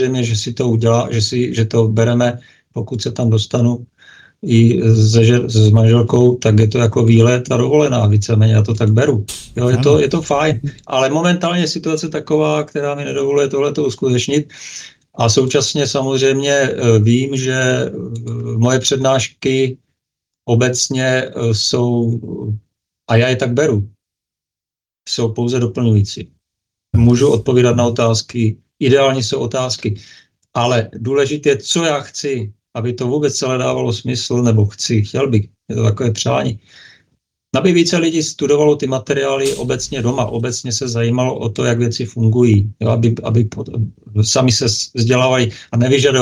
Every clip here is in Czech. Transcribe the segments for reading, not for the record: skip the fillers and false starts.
že si to udělá, že to bereme, pokud se tam dostanu i s manželkou, tak je to jako výlet a dovolená, víceméně, já to tak beru. Jo, je to fajn, ale momentálně je situace taková, která mi nedovoluje tohleto uskutečnit. A současně samozřejmě vím, že moje přednášky obecně jsou, a já je tak beru, jsou pouze doplňující. Můžu odpovídat na otázky, ideálně jsou otázky, ale důležité je, co já chci, aby to vůbec celé dávalo smysl, nebo chtěl bych, je to takové přání. Aby více lidí studovalo ty materiály obecně doma, obecně se zajímalo o to, jak věci fungují, jo, aby sami se vzdělávali a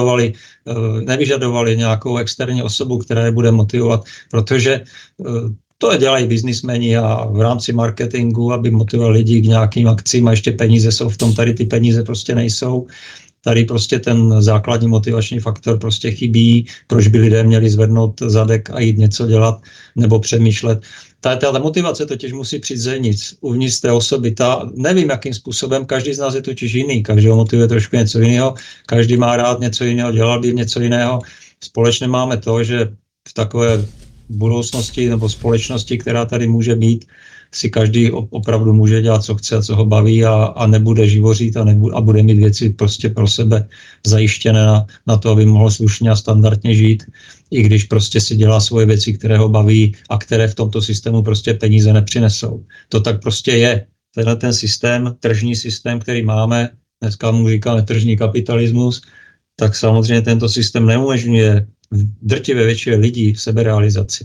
nevyžadovali nějakou externí osobu, která je bude motivovat, protože to dělají biznismeni a v rámci marketingu, aby motivovali lidi k nějakým akcím a ještě peníze jsou v tom, tady ty peníze prostě nejsou. Tady prostě ten základní motivační faktor prostě chybí, proč by lidé měli zvednout zadek a jít něco dělat nebo přemýšlet. Ta motivace totiž musí přijít zevnitř, uvnitř té osoby. Nevím, jakým způsobem, každý z nás je totiž jiný, každého motivuje trošku něco jiného, každý má rád něco jiného, dělal by něco jiného. Společně máme to, že v takové budoucnosti nebo společnosti, která tady může být, si každý opravdu může dělat, co chce a co ho baví a nebude živořit a bude mít věci prostě pro sebe zajištěné na to, aby mohl slušně a standardně žít, i když prostě si dělá svoje věci, které ho baví a které v tomto systému prostě peníze nepřinesou. To tak prostě je. Tenhle ten systém, tržní systém, který máme, dneska mu říkáme tržní kapitalismus, tak samozřejmě tento systém neumožňuje drtivé většině lidí v seberealizaci.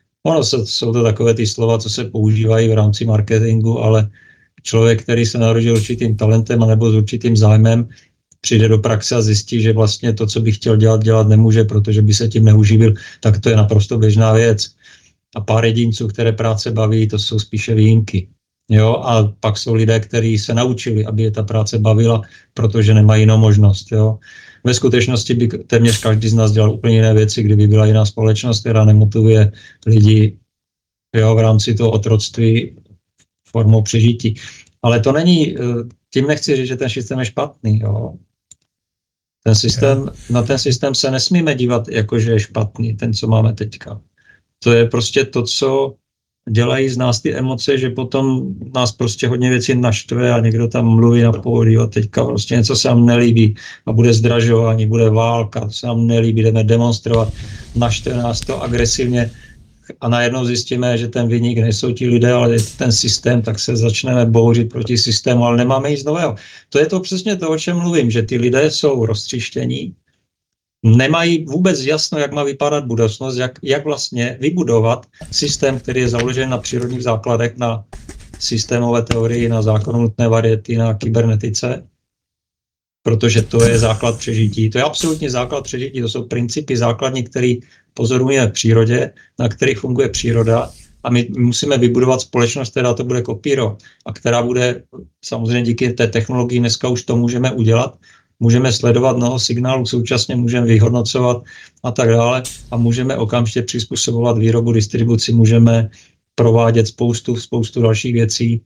Jsou to takové ty slova, co se používají v rámci marketingu, ale člověk, který se narodil určitým talentem nebo s určitým zájmem, přijde do praxe a zjistí, že vlastně to, co by chtěl dělat nemůže, protože by se tím neuživil, tak to je naprosto běžná věc. A pár jedinců, které práce baví, to jsou spíše výjimky. Jo? A pak jsou lidé, kteří se naučili, aby je ta práce bavila, protože nemají jinou možnost. Jo? Ve skutečnosti by téměř každý z nás dělal úplně jiné věci, kdyby byla jiná společnost, která nemotivuje lidi, jo, v rámci toho otroctví formou přežití. Ale to není, tím nechci říct, že ten systém je špatný. Jo. Na ten systém se nesmíme dívat, jako že je špatný, ten, co máme teďka. To je prostě to, co dělají z nás ty emoce, že potom nás prostě hodně věcí naštve a někdo tam mluví na pódiu a teďka prostě něco se nám nelíbí a bude zdražování, bude válka, to se nám nelíbí, jdeme demonstrovat, naštve nás to agresivně a najednou zjistíme, že ten viník nejsou ti lidé, ale je ten systém, tak se začneme bouřit proti systému, ale nemáme nic nového. To je to přesně to, o čem mluvím, že ty lidé jsou roztříštění, nemají vůbec jasno, jak má vypadat budoucnost, jak vlastně vybudovat systém, který je založen na přírodních základech, na systémové teorii, na zákonu nutné variety, na kybernetice, protože to je základ přežití. To je absolutně základ přežití, to jsou principy základní, které pozorujeme v přírodě, na kterých funguje příroda a my musíme vybudovat společnost, která to bude kopírovat a která bude, samozřejmě díky té technologii, dneska už to můžeme udělat, můžeme sledovat mnoho signálů, současně můžeme vyhodnocovat a tak dále a můžeme okamžitě přizpůsobovat výrobu, distribuci, můžeme provádět spoustu dalších věcí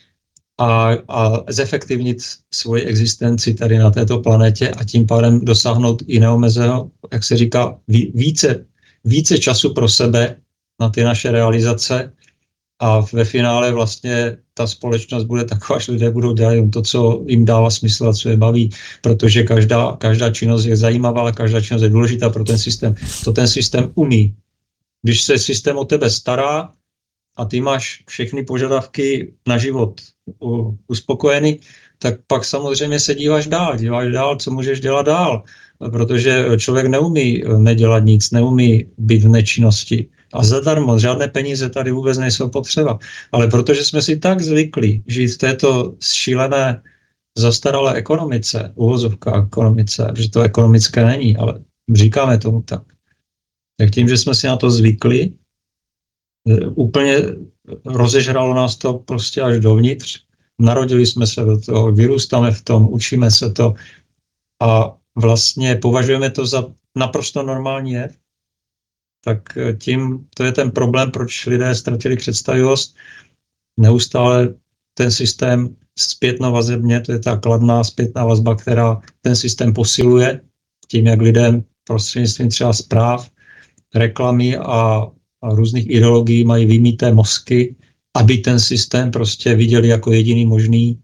a zefektivnit svoji existenci tady na této planetě a tím pádem dosáhnout i neomezeného, jak se říká, více času pro sebe na ty naše realizace a ve finále vlastně ta společnost bude taková, že lidé budou dělat to, co jim dává smysl a co je baví, protože každá činnost je zajímavá, ale každá činnost je důležitá pro ten systém. To ten systém umí. Když se systém o tebe stará a ty máš všechny požadavky na život uspokojeny, tak pak samozřejmě se díváš dál, co můžeš dělat dál, protože člověk neumí nedělat nic, neumí být v nečinnosti. A zadarmo, žádné peníze tady vůbec nejsou potřeba. Ale protože jsme si tak zvykli žít v této šílené, zastaralé ekonomice, uvozovka ekonomice, že to ekonomické není, ale říkáme tomu tak. Tak tím, že jsme si na to zvykli, úplně rozežralo nás to prostě až dovnitř. Narodili jsme se do toho, vyrůstáme v tom, učíme se to a vlastně považujeme to za naprosto normální jev. Tak tím to je ten problém, proč lidé ztratili představivost, neustále ten systém zpětnovazebně, to je ta kladná zpětná vazba, která ten systém posiluje tím, jak lidem prostřednictvím třeba zpráv, reklamy a různých ideologií mají vymýté mozky, aby ten systém prostě viděli jako jediný možný.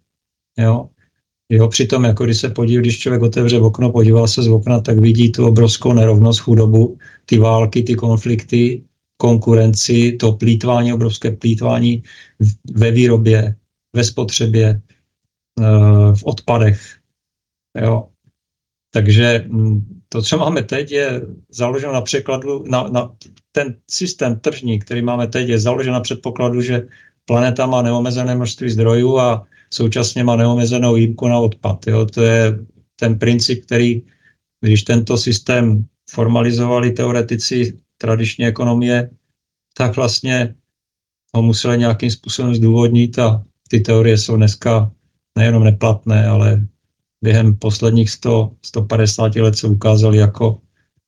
Jo, přitom, jako když člověk otevře okno, podíval se z okna, tak vidí tu obrovskou nerovnost, chudobu, ty války, ty konflikty, konkurenci, to plýtvání, obrovské plýtvání ve výrobě, ve spotřebě, v odpadech. Jo. Takže to, co máme teď, je založeno na překladu, na ten systém tržní, který máme teď, je založen na předpokladu, že planeta má neomezené množství zdrojů a současně má neomezenou jímku na odpad. Jo. To je ten princip, který, když tento systém formalizovali teoretici tradiční ekonomie, tak vlastně ho museli nějakým způsobem zdůvodnit a ty teorie jsou dneska nejenom neplatné, ale během posledních 150 let se ukázaly jako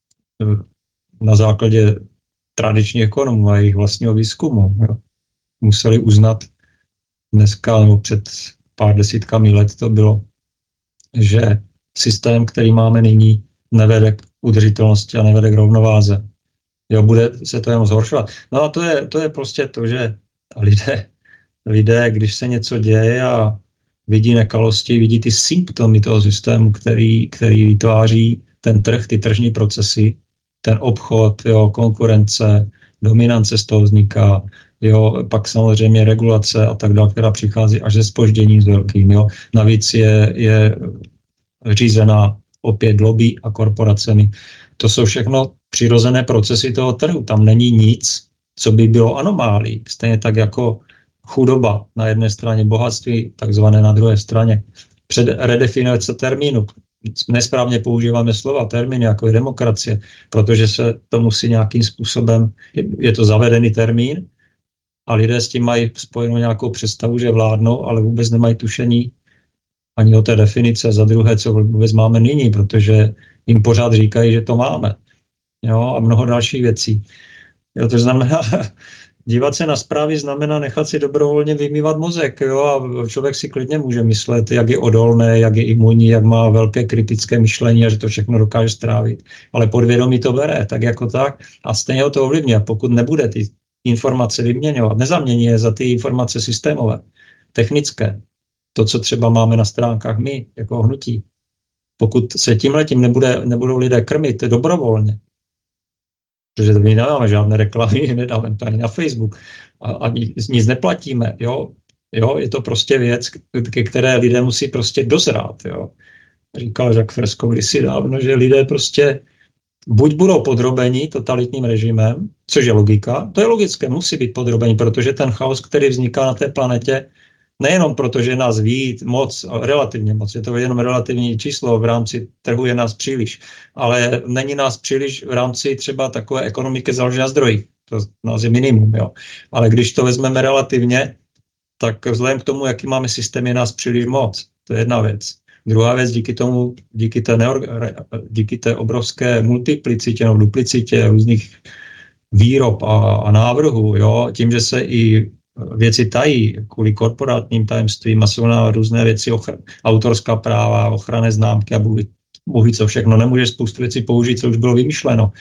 na základě tradičních ekonomů a jejich vlastního výzkumu. Jo. Museli uznat dneska, nebo před pár desítkami let to bylo, že systém, který máme nyní, nevede k udržitelnosti a nevede k rovnováze. Jo, bude se to jenom zhoršovat. No a to je prostě to, že lidé, když se něco děje a vidí nekalosti, vidí ty symptomy toho systému, který vytváří ten trh, ty tržní procesy, ten obchod, jo, konkurence, dominance z toho vzniká, jo, pak samozřejmě regulace a tak dále, která přichází až se zpožděním s velkým. Jo. Navíc je řízená opět lobby a korporacemi. To jsou všechno přirozené procesy toho trhu. Tam není nic, co by bylo anomálií. Stejně tak jako chudoba na jedné straně, bohatství takzvané na druhé straně. Před redefinace termínu. Nesprávně používáme slova termíny, jako je demokracie, protože se to musí nějakým způsobem, je to zavedený termín a lidé s tím mají spojenou nějakou představu, že vládnou, ale vůbec nemají tušení ani o té definice, za druhé, co vůbec máme nyní, protože jim pořád říkají, že to máme. Jo, a mnoho dalších věcí. Jo, to znamená, dívat se na zprávy znamená nechat si dobrovolně vymývat mozek. Jo, a člověk si klidně může myslet, jak je odolný, jak je imunní, jak má velké kritické myšlení a že to všechno dokáže strávit. Ale podvědomí to bere, tak jako tak. A stejně ho to ovlivňuje. Pokud nebude ty informace vyměňovat, nezamění je za ty informace systémové, technické, to, co třeba máme na stránkách my, jako hnutí. Pokud se tímhletím nebudou lidé krmit dobrovolně, protože my nedáme žádné reklamy, nedáme to ani na Facebook a nic neplatíme, jo, je to prostě věc, ke které lidé musí prostě dozrát, jo. Říkal Jacques Fresco kdysi dávno, že lidé prostě buď budou podrobeni totalitním režimem, což je logika, to je logické, musí být podrobeni, protože ten chaos, který vzniká na té planetě, nejenom proto, že nás ví moc, relativně moc, je to jenom relativní číslo, v rámci trhu je nás příliš, ale není nás příliš v rámci třeba takové ekonomiky založené na zdrojích, to nás je minimum, jo. Ale když to vezmeme relativně, tak vzhledem k tomu, jaký máme systém, je nás příliš moc, to je jedna věc. Druhá věc, díky té obrovské multiplicitě nebo duplicitě různých výrob a návrhů, jo, tím, že se i věci tají kvůli korporátním tajemstvím a jsou na různé věci, autorská práva, ochranné známky a bůh co všechno. Nemůže spoustu věcí použít, co už bylo vymyšleno.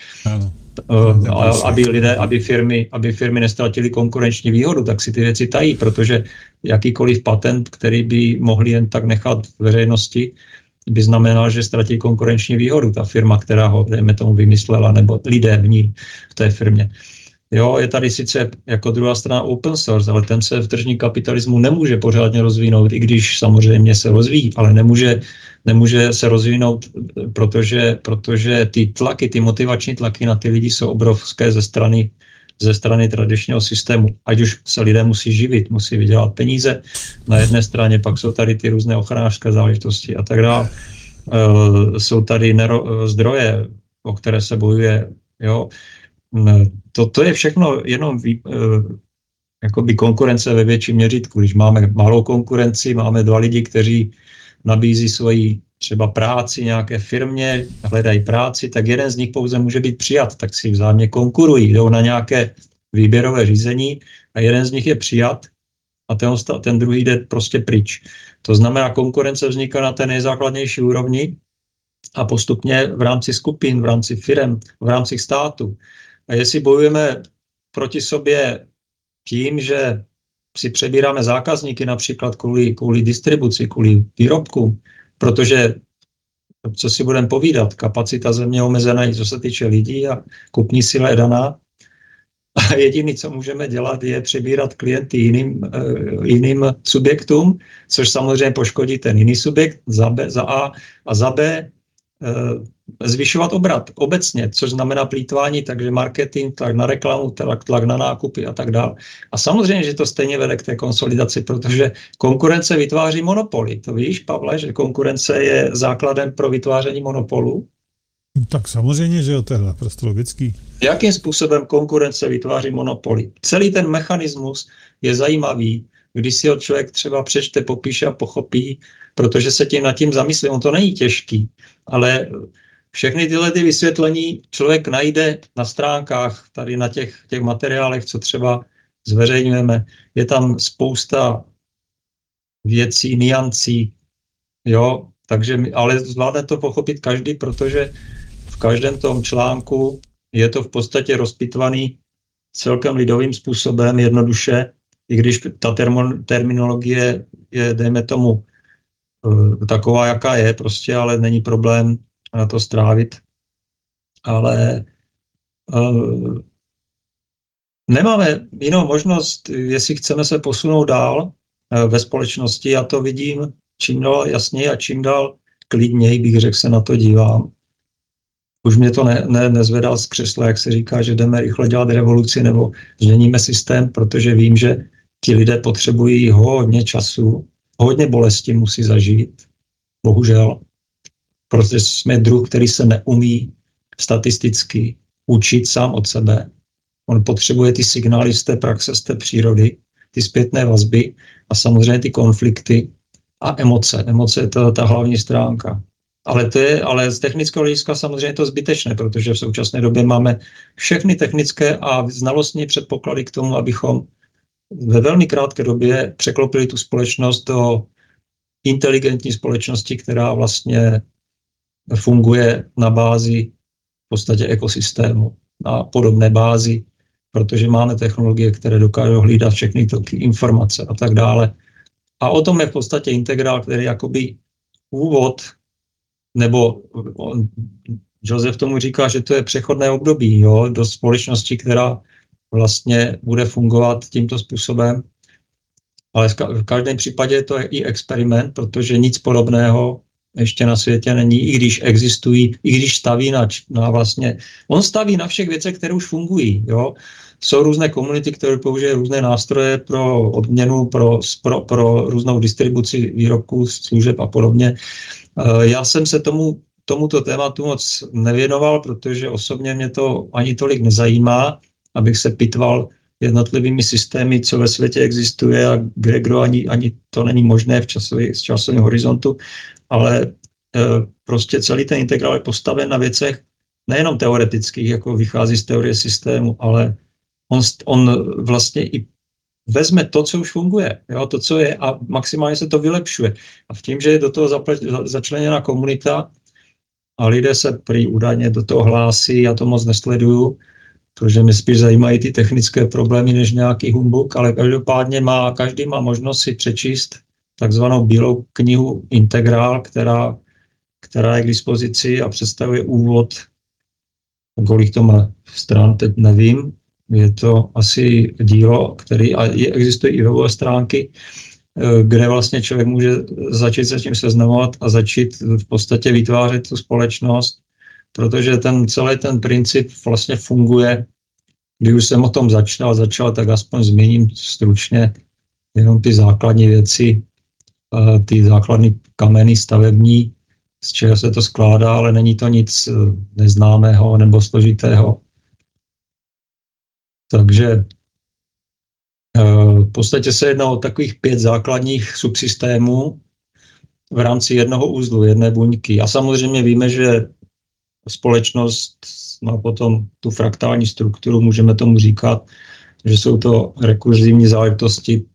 Aby firmy nestratily konkurenční výhodu, tak si ty věci tají, protože jakýkoliv patent, který by mohli jen tak nechat v veřejnosti, by znamenal, že ztratí konkurenční výhodu. Ta firma, která ho, dejme tomu, vymyslela, nebo lidé v ní, v té firmě. Jo, je tady sice jako druhá strana open source, ale ten se v tržní kapitalismu nemůže pořádně rozvinout, i když samozřejmě se rozvíjí, ale nemůže se rozvinout, protože ty tlaky, ty motivační tlaky na ty lidi jsou obrovské ze strany tradičního systému. Ať už se lidé musí živit, musí vydělat peníze na jedné straně, pak jsou tady ty různé ochranářské záležitosti a tak dále. Jsou tady zdroje, o které se bojuje, jo. To je všechno jenom jakoby konkurence ve větším měřítku. Když máme malou konkurenci, máme dva lidi, kteří nabízí svoji třeba práci nějaké firmě, hledají práci, tak jeden z nich pouze může být přijat, tak si vzájemně konkurují, jdou na nějaké výběrové řízení a jeden z nich je přijat a ten druhý jde prostě pryč. To znamená, konkurence vzniká na té nejzákladnější úrovni a postupně v rámci skupin, v rámci firem, v rámci státu. A jestli bojujeme proti sobě tím, že si přebíráme zákazníky například kvůli distribuci, kvůli výrobkům, protože, co si budeme povídat, kapacita země je omezená, co se týče lidí a kupní síla je daná. A jediné, co můžeme dělat, je přebírat klienty jiným subjektům, což samozřejmě poškodí ten jiný subjekt za A a za B zvyšovat obrat obecně, což znamená plýtvání, takže marketing, tlak na reklamu, tlak na nákupy a tak dále. A samozřejmě, že to stejně vede k té konsolidaci, protože konkurence vytváří monopoly. To víš, Pavle, že konkurence je základem pro vytváření monopolu? Tak samozřejmě, že jo, to je naprosto logický. Jakým způsobem konkurence vytváří monopoly? Celý ten mechanismus je zajímavý, když si ho člověk třeba přečte, popíše a pochopí, protože se tím nad tím zamyslí. On to není těžký, ale všechny tyhle ty vysvětlení člověk najde na stránkách, tady na těch materiálech, co třeba zveřejňujeme. Je tam spousta věcí, niancí, jo, takže, ale zvládne to pochopit každý, protože v každém tom článku je to v podstatě rozpitvaný celkem lidovým způsobem, jednoduše, i když ta terminologie je, dejme tomu, taková, jaká je, prostě, ale není problém na to strávit. Ale nemáme jinou možnost, jestli chceme se posunout dál ve společnosti. Já to vidím čím dál jasněji a čím dál klidněji, bych řekl, se na to dívám. Už mě to nezvedá z křesla, jak se říká, že jdeme rychle dělat revoluci nebo změníme systém, protože vím, že ti lidé potřebují hodně času, hodně bolesti musí zažít, bohužel, protože jsme druh, který se neumí statisticky učit sám od sebe. On potřebuje ty signály z té praxe, z té přírody, ty zpětné vazby a samozřejmě ty konflikty a emoce. Emoce je to ta hlavní stránka. Ale z technického hlediska samozřejmě je to zbytečné, protože v současné době máme všechny technické a znalostní předpoklady k tomu, abychom ve velmi krátké době překlopili tu společnost do inteligentní společnosti, která vlastně funguje na bázi v podstatě ekosystému, na podobné bázi, protože máme technologie, které dokážou hlídat všechny toky informace a tak dále. A o tom je v podstatě integrál, který jakoby úvod, nebo Joseph tomu říká, že to je přechodné období, jo, do společnosti, která vlastně bude fungovat tímto způsobem. Ale v každém případě je to i experiment, protože nic podobného ještě na světě není, i když existují, i když staví na vlastně, on staví na všech věcech, které už fungují, jo. Jsou různé komunity, které použijí různé nástroje pro odměnu, pro různou distribuci výrobků, služeb a podobně. Já jsem se tomuto tématu moc nevěnoval, protože osobně mě to ani tolik nezajímá, abych se pitval jednotlivými systémy, co ve světě existuje a kdo ani to není možné v časovém horizontu, ale prostě celý ten integrál je postaven na věcech nejenom teoretických, jako vychází z teorie systému, ale on vlastně i vezme to, co už funguje, jo, to, co je a maximálně se to vylepšuje. A v tím, že je do toho začleněna komunita a lidé se prý údajně do toho hlásí, já to moc nesleduju, protože mě spíš zajímají ty technické problémy než nějaký humbuk, ale každopádně každý má možnost si přečíst takzvanou bílou knihu Integrál, která je k dispozici a představuje úvod, kolik to má stran, teď nevím, je to asi dílo, existují i webové stránky, kde vlastně člověk může začít se tím seznamovat a začít v podstatě vytvářet tu společnost, protože celý ten princip vlastně funguje. Když už jsem o tom začal, tak aspoň zmíním stručně jenom ty základní věci, ty základní kameny stavební, z čeho se to skládá, ale není to nic neznámého nebo složitého. Takže v podstatě se jedná o takových 5 základních subsystémů v rámci jednoho uzlu, jedné buňky. A samozřejmě víme, že společnost má potom tu fraktální strukturu, můžeme tomu říkat, že jsou to rekurzivní záležitosti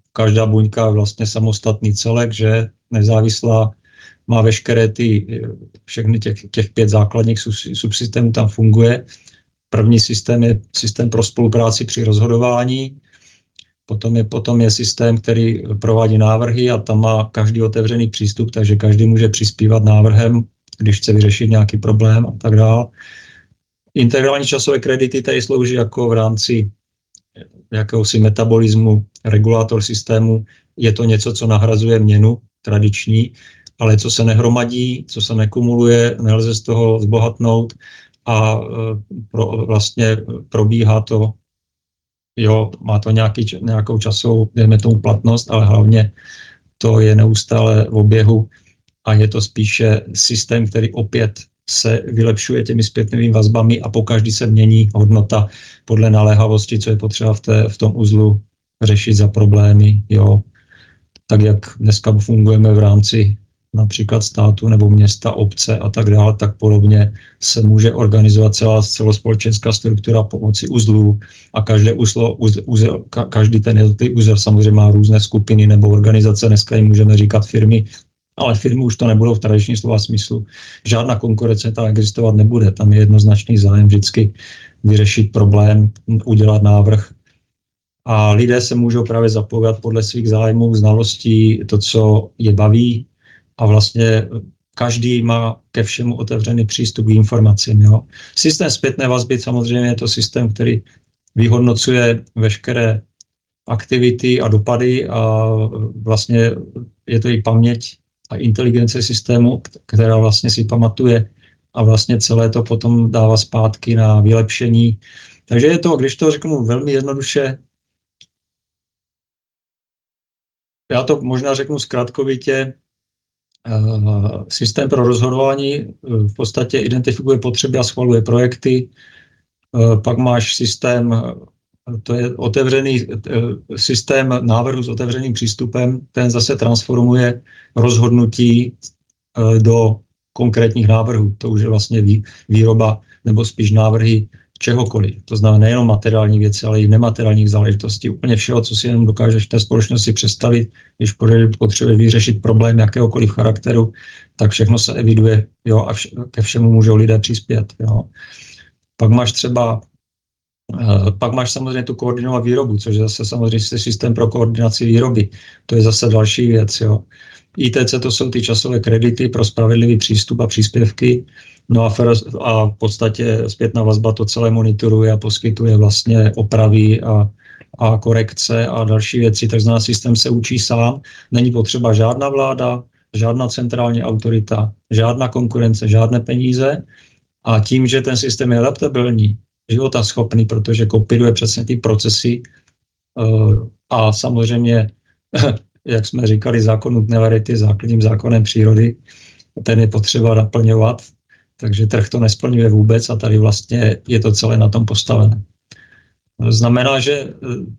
každá buňka je vlastně samostatný celek, že nezávislá, má veškeré všechny těch 5 základních subsystémů tam funguje. První systém je systém pro spolupráci při rozhodování, potom je systém, který provádí návrhy a tam má každý otevřený přístup, takže každý může přispívat návrhem, když chce vyřešit nějaký problém a tak dále. Integrální časové kredity tady slouží jako v rámci jakéhosi metabolismu, regulátor systému. Je to něco, co nahrazuje měnu tradiční, ale co se nehromadí, co se nekumuluje, nelze z toho zbohatnout a vlastně probíhá to, má to nějakou časovou, dejme tomu, platnost, ale hlavně to je neustále v oběhu a je to spíše systém, který opět se vylepšuje těmi zpětnými vazbami a pokaždý se mění hodnota podle naléhavosti, co je potřeba v tom uzlu řešit za problémy. Tak jak dneska fungujeme v rámci například státu nebo města, obce a tak dále, tak podobně se může organizovat celospolečenská struktura pomocí uzlů a každý ten jednotlivý uzel samozřejmě má různé skupiny nebo organizace, dneska jim můžeme říkat firmy, ale firmy už to nebudou v tradičním slova smyslu. Žádná konkurence tam existovat nebude, tam je jednoznačný zájem vždycky vyřešit problém, udělat návrh. A lidé se můžou právě zapojovat podle svých zájmů, znalostí, to, co je baví, a vlastně každý má ke všemu otevřený přístup k informacím. Systém zpětné vazby samozřejmě je to systém, který vyhodnocuje veškeré aktivity a dopady a vlastně je to i paměť a inteligence systému, která vlastně si pamatuje a vlastně celé to potom dává zpátky na vylepšení. Takže je to, když to řeknu velmi jednoduše, já to možná řeknu zkratkovitě, systém pro rozhodování v podstatě identifikuje potřeby a schvaluje projekty. Pak máš systém, to je otevřený systém návrhu s otevřeným přístupem, ten zase transformuje rozhodnutí do konkrétních návrhů. To už je vlastně výroba nebo spíš návrhy čehokoliv. To znamená nejenom materiální věci, ale i nemateriálních záležitostí. Úplně všeho, co si jenom dokážeš v té společnosti představit, když potřebuje vyřešit problém jakéhokoliv charakteru, tak všechno se eviduje, a ke všemu můžou lidé přispět. Pak máš samozřejmě tu koordinovat výrobu, což je zase samozřejmě systém pro koordinaci výroby. To je zase další věc. ITC to jsou ty časové kredity pro spravedlivý přístup a příspěvky. No a v podstatě zpětná vazba to celé monitoruje a poskytuje vlastně opravy a korekce a další věci. Tak znamená, systém se učí sám. Není potřeba žádná vláda, žádná centrální autorita, žádná konkurence, žádné peníze. A tím, že ten systém je adaptabilní, životaschopný, protože kopíruje přesně ty procesy a samozřejmě, jak jsme říkali, zákon nutné základním zákonem přírody, ten je potřeba naplňovat, takže trh to nesplňuje vůbec a tady vlastně je to celé na tom postavené. Znamená, že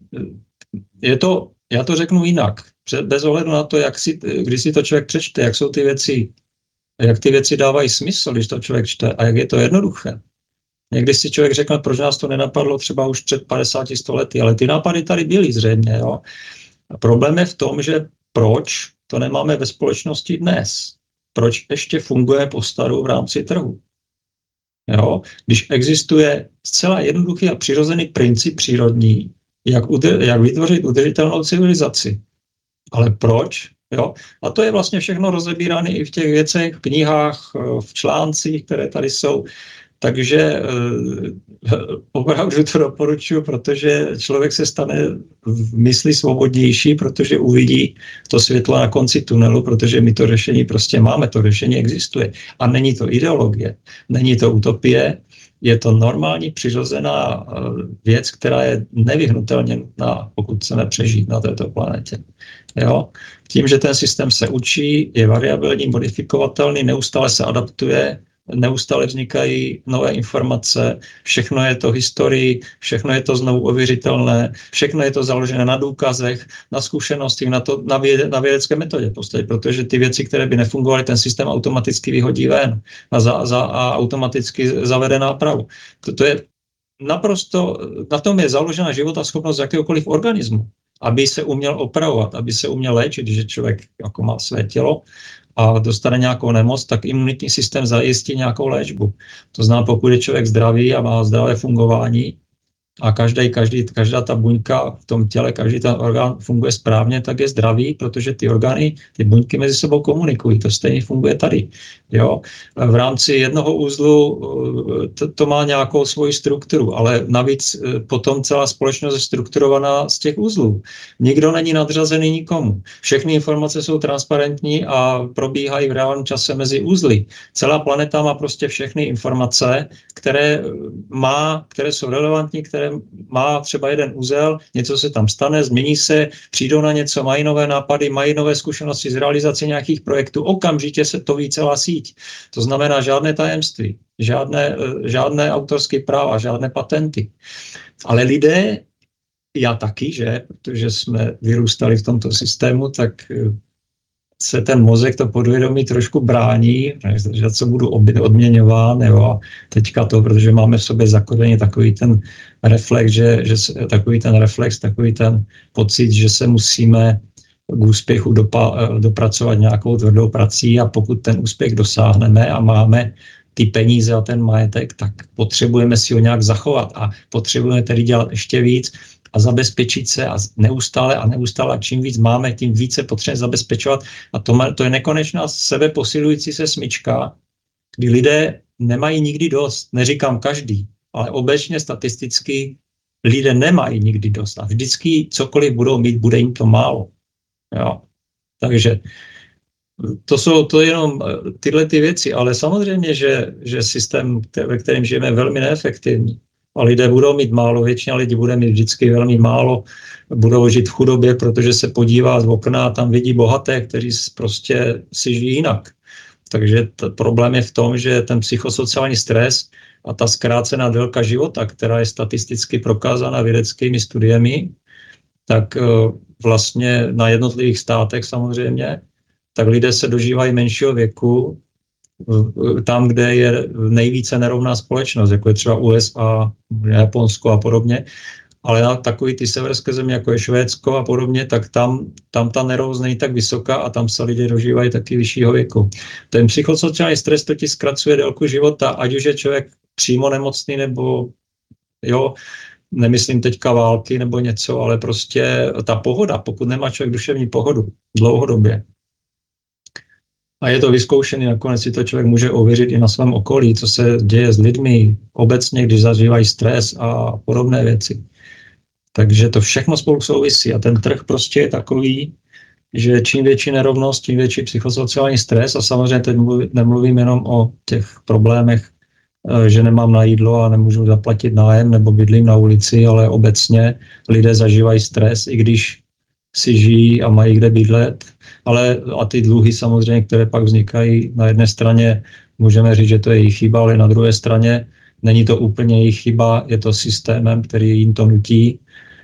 já to řeknu jinak, bez ohledu na to, když si to člověk přečte, jak jsou ty věci, jak ty věci dávají smysl, když to člověk čte a jak je to jednoduché. Někdy si člověk řekne, proč nás to nenapadlo třeba už před 50-100 lety, ale ty nápady tady byly zřejmě. A problém je v tom, že proč to nemáme ve společnosti dnes? Proč ještě funguje po staru v rámci trhu? Když existuje zcela jednoduchý a přirozený princip přírodní, jak vytvořit udržitelnou civilizaci. Ale proč? A to je vlastně všechno rozebírané i v těch věcech, v knihách, v článcích, které tady jsou. Takže opravdu to doporučuji, protože člověk se stane v mysli svobodnější, protože uvidí to světlo na konci tunelu, protože my to řešení prostě máme, to řešení existuje. A není to ideologie, není to utopie, je to normální, přirozená věc, která je nevyhnutelně nutná, pokud chceme přežít na této planetě. Tím, že ten systém se učí, je variabilní, modifikovatelný, neustále se adaptuje, neustále vznikají nové informace, všechno je to historii, všechno je to znovu ověřitelné, všechno je to založené na důkazech, na zkušenostích, na vědecké metodě v podstatě, protože ty věci, které by nefungovaly, ten systém automaticky vyhodí ven a automaticky zavede nápravu. To je naprosto, na tom je založena životaschopnost jakéhokoliv organismu. aby se uměl opravovat, aby se uměl léčit, že člověk jako má své tělo a dostane nějakou nemoc, tak imunitní systém zajistí nějakou léčbu. To znamená, pokud je člověk zdravý a má zdravé fungování, a každá ta buňka v tom těle, každý ten orgán funguje správně, tak je zdravý, protože ty orgány, ty buňky mezi sebou komunikují. To stejně funguje tady. Jo? V rámci jednoho uzlu to má nějakou svoji strukturu, ale navíc potom celá společnost je strukturovaná z těch uzlů. Nikdo není nadřazený nikomu. Všechny informace jsou transparentní a probíhají v reálném čase mezi uzly. Celá planeta má prostě všechny informace, které jsou relevantní, které má třeba jeden uzel, něco se tam stane, změní se, přijdou na něco, mají nové nápady, mají nové zkušenosti z realizace nějakých projektů, okamžitě se to ví celá síť. To znamená žádné tajemství, žádné autorské práva, žádné patenty. Ale lidé, já taky, že, protože jsme vyrůstali v tomto systému, tak se ten mozek, to podvědomí trošku brání, že co budu odměňován, jo, a teďka to, protože máme v sobě zakořeně takový ten reflex, takový ten pocit, že se musíme k úspěchu dopracovat nějakou tvrdou prací a pokud ten úspěch dosáhneme a máme ty peníze a ten majetek, tak potřebujeme si ho nějak zachovat a potřebujeme tedy dělat ještě víc a zabezpečit se a neustále, a čím víc máme, tím více potřebujeme zabezpečovat a to je nekonečná sebeposilující se smyčka, kdy lidé nemají nikdy dost, neříkám každý, ale obecně statisticky lidé nemají nikdy dost a vždycky cokoliv budou mít, bude jim to málo. Jo. Takže to je jenom tyhle ty věci, ale samozřejmě, že systém, ve kterém žijeme, je velmi neefektivní. A lidé budou mít málo, většina lidí bude mít vždycky velmi málo, budou žít v chudobě, protože se podívá z okna a tam vidí bohaté, kteří prostě si žijí jinak. Takže problém je v tom, že ten psychosociální stres a ta zkrácená délka života, která je statisticky prokázána vědeckými studiemi, tak vlastně na jednotlivých státech samozřejmě, tak lidé se dožívají menšího věku tam, kde je nejvíce nerovná společnost, jako je třeba USA, Japonsko a podobně, ale na takový ty severské země, jako je Švédsko a podobně, tak tam ta nerovnost není tak vysoká a tam se lidé dožívají taky vyššího věku. Ten psychosociální stres to ti zkracuje délku života, ať už je člověk přímo nemocný, nebo jo, nemyslím teďka války nebo něco, ale prostě ta pohoda, pokud nemá člověk duševní pohodu dlouhodobě. A je to vyzkoušený, nakonec si to člověk může ověřit i na svém okolí, co se děje s lidmi obecně, když zažívají stres a podobné věci. Takže to všechno spolu souvisí a ten trh prostě je takový, že čím větší nerovnost, tím větší psychosociální stres a samozřejmě teď nemluvím jenom o těch problémech, že nemám na jídlo a nemůžu zaplatit nájem nebo bydlím na ulici, ale obecně lidé zažívají stres, i když si žijí a mají kde bydlet, ale a ty dluhy samozřejmě, které pak vznikají, na jedné straně můžeme říct, že to je jejich chyba, ale na druhé straně není to úplně jejich chyba, je to systémem, který jim to nutí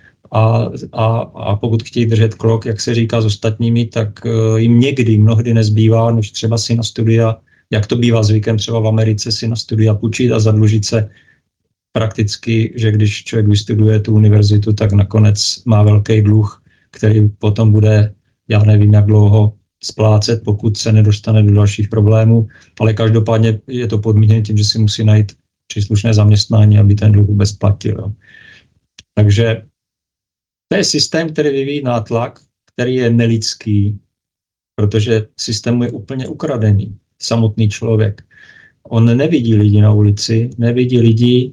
a pokud chtějí držet krok, jak se říká s ostatními, tak jim mnohdy nezbývá, než třeba si na studia, jak to bývá zvykem třeba v Americe, si na studia půjčit a zadlužit se prakticky, že když člověk vystuduje tu univerzitu, tak nakonec má velký dluh, který potom bude, já nevím, jak dlouho splácet, pokud se nedostane do dalších problémů, ale každopádně je to podmíněné tím, že si musí najít příslušné zaměstnání, aby ten dluh vůbec platil. Jo. Takže to je systém, který vyvíjí nátlak, který je nelidský, protože systém je úplně ukradený, samotný člověk. On nevidí lidi na ulici, nevidí lidi,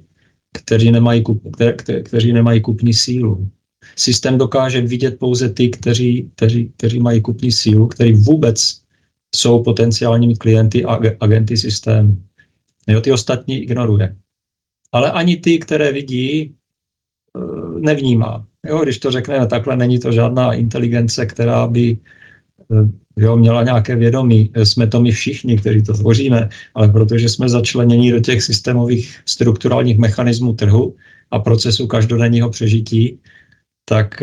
kteří nemají kupní sílu. Systém dokáže vidět pouze ty, kteří mají kupní sílu, kteří vůbec jsou potenciálními klienty a agenty systému. Jo, ty ostatní ignoruje. Ale ani ty, které vidí, nevnímá. Jo, když to řekneme takhle, není to žádná inteligence, která by měla nějaké vědomí. Jsme to my všichni, kteří to tvoříme, ale protože jsme začleněni do těch systémových strukturálních mechanismů trhu a procesu každodenního přežití, tak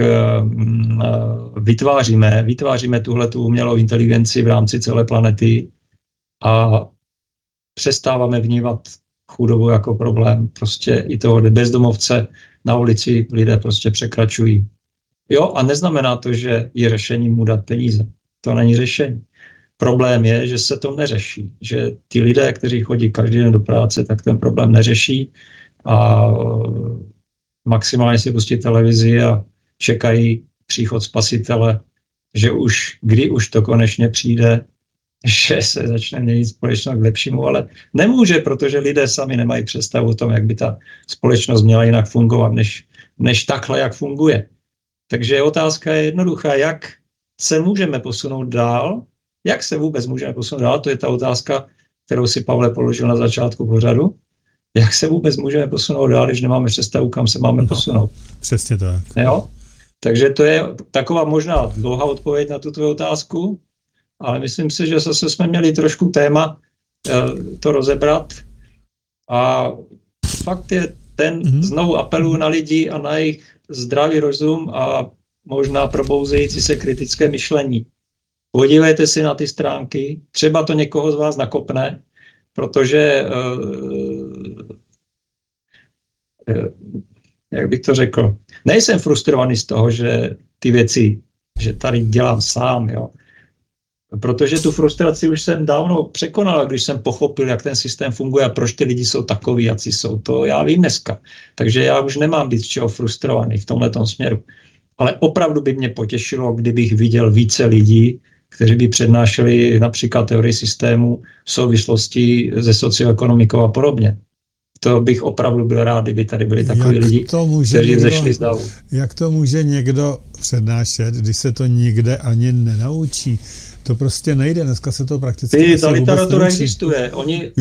vytváříme tuhletu umělou inteligenci v rámci celé planety a přestáváme vnímat chudobu jako problém. Prostě i toho bezdomovce na ulici lidé prostě překračují. Jo, a neznamená to, že je řešením mu dát peníze. To není řešení. Problém je, že se to neřeší. Že ty lidé, kteří chodí každý den do práce, tak ten problém neřeší a maximálně si pustí televizi a čekají příchod spasitele, že kdy už to konečně přijde, že se začne měnit společnost k lepšímu, ale nemůže, protože lidé sami nemají představu o tom, jak by ta společnost měla jinak fungovat, než takhle, jak funguje. Takže otázka je jednoduchá, jak se můžeme posunout dál, jak se vůbec můžeme posunout dál, to je ta otázka, kterou si Pavle položil na začátku pořadu. Jak se vůbec můžeme posunout dál, když nemáme představu, kam se máme posunout. Přesně tak. Jo? Takže to je taková možná dlouhá odpověď na tuto otázku, ale myslím si, že zase jsme měli trošku téma to rozebrat a fakt je znovu apeluju na lidi a na jejich zdravý rozum a možná probouzející se kritické myšlení. Podívejte si na ty stránky, třeba to někoho z vás nakopne, protože, jak bych to řekl, nejsem frustrovaný z toho, že ty věci, že tady dělám sám, jo. Protože tu frustraci už jsem dávno překonal, když jsem pochopil, jak ten systém funguje a proč ty lidi jsou takový, jací jsou. To já vím dneska. Takže já už nemám být z čeho frustrovaný v tomhletom směru. Ale opravdu by mě potěšilo, kdybych viděl více lidí, kteří by přednášeli například teorii systému v souvislosti se socioekonomikou a podobně. To bych opravdu byl rád, kdyby tady byli takoví lidi, kteří zešli z davu. Jak to může někdo přednášet, když se to nikde ani nenaučí? To prostě nejde, dneska se to prakticky ta literatura existuje.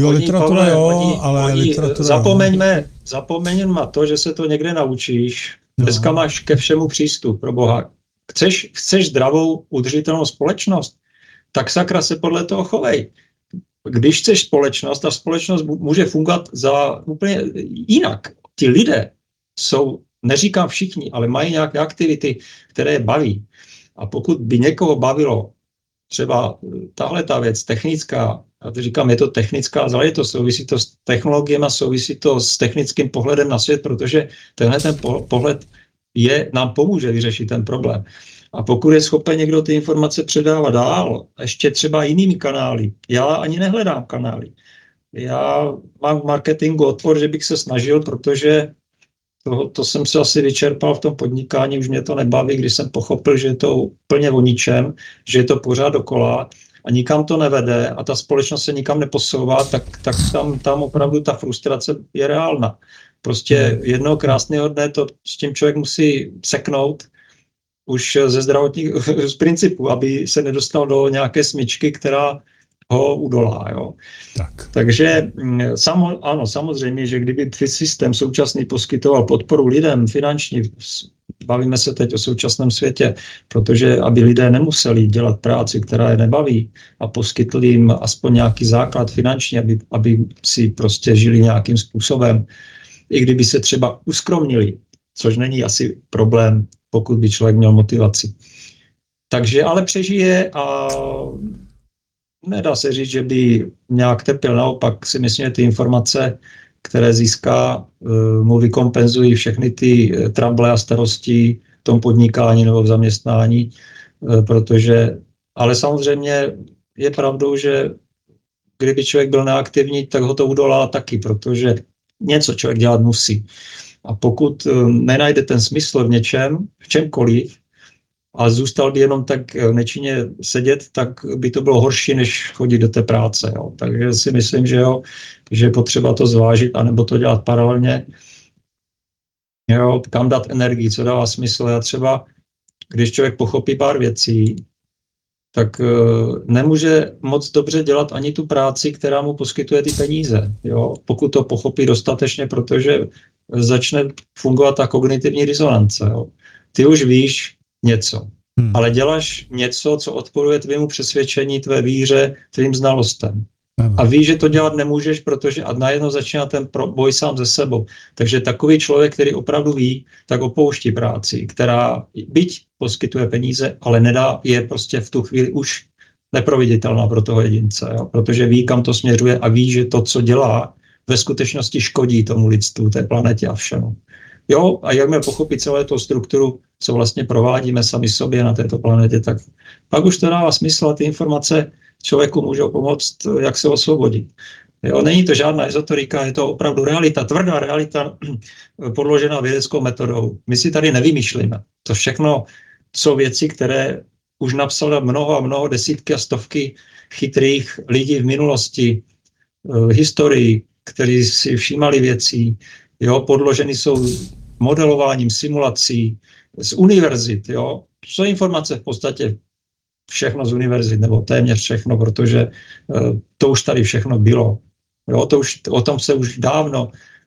Zapomeňme na to, že se to někde naučíš. Dneska máš ke všemu přístup, pro Boha. Chceš zdravou, udržitelnou společnost, tak sakra se podle toho chovej. Když chceš společnost, ta společnost může fungovat za úplně jinak. Ti lidé jsou, neříkám všichni, ale mají nějaké aktivity, které je baví. A pokud by někoho bavilo třeba tahle ta věc technická, já to říkám, je to technická záležitost, souvisí to s technologiemi, souvisí to s technickým pohledem na svět, protože tenhle ten pohled nám pomůže vyřešit ten problém. A pokud je schopen někdo ty informace předávat dál, ještě třeba jinými kanály, já ani nehledám kanály. Já mám v marketingu odpor, že bych se snažil, protože to jsem se asi vyčerpal v tom podnikání, už mě to nebaví, když jsem pochopil, že je to úplně o ničem, že je to pořád dokola a nikam to nevede a ta společnost se nikam neposouvá, tak tam opravdu ta frustrace je reálna. Prostě jednoho krásného dne to s tím člověk musí seknout už z principu, aby se nedostal do nějaké smyčky, která ho udolá. Jo. Takže samozřejmě, že kdyby systém současný poskytoval podporu lidem finanční, bavíme se teď o současném světě, protože aby lidé nemuseli dělat práci, která je nebaví a poskytli jim aspoň nějaký základ finanční, aby si prostě žili nějakým způsobem, i kdyby se třeba uskromnili, což není asi problém, pokud by člověk měl motivaci. Takže ale přežije a nedá se říct, že by nějak trpěl. Naopak si myslím, že ty informace, které získá, mu vykompenzují všechny ty trable a starosti v tom podnikání nebo v zaměstnání, ale samozřejmě je pravdou, že kdyby člověk byl neaktivní, tak ho to udolá taky, protože něco člověk dělat musí. A pokud nenajde ten smysl v něčem, v čemkoliv, a zůstal by jenom tak nečinně sedět, tak by to bylo horší, než chodit do té práce. Jo. Takže si myslím, že je potřeba to zvážit, anebo to dělat paralelně. Jo, kam dát energii, co dává smysl. Já třeba, když člověk pochopí pár věcí, tak nemůže moc dobře dělat ani tu práci, která mu poskytuje ty peníze. Jo. Pokud to pochopí dostatečně, protože začne fungovat ta kognitivní disonance. Jo. Ty už víš něco, ale děláš něco, co odporuje tvému přesvědčení, tvé víře, tvým znalostem. A víš, že to dělat nemůžeš, protože a najednou začíná ten boj sám ze sebou. Takže takový člověk, který opravdu ví, tak opouští práci, která byť poskytuje peníze, ale je prostě v tu chvíli už neproveditelná pro toho jedince, jo? Protože ví, kam to směřuje a ví, že to, co dělá, ve skutečnosti škodí tomu lidstvu, té planetě a všemu. Jo, a jakmile pochopit celé tu strukturu, co vlastně provádíme sami sobě na této planetě, tak pak už to dává smysl a ty informace člověku můžou pomoct, jak se osvobodit. Jo, není to žádná ezoterika, je to opravdu realita, tvrdá realita podložená vědeckou metodou. My si tady nevymýšlíme. To všechno jsou věci, které už napsala mnoho a mnoho desítky a stovky chytrých lidí v minulosti, historii, kteří si všímali věcí, jo, podloženy jsou modelováním, simulací z univerzit. Jo. Jsou informace v podstatě všechno z univerzit, nebo téměř všechno, protože to už tady všechno bylo. Jo, o tom se už dávno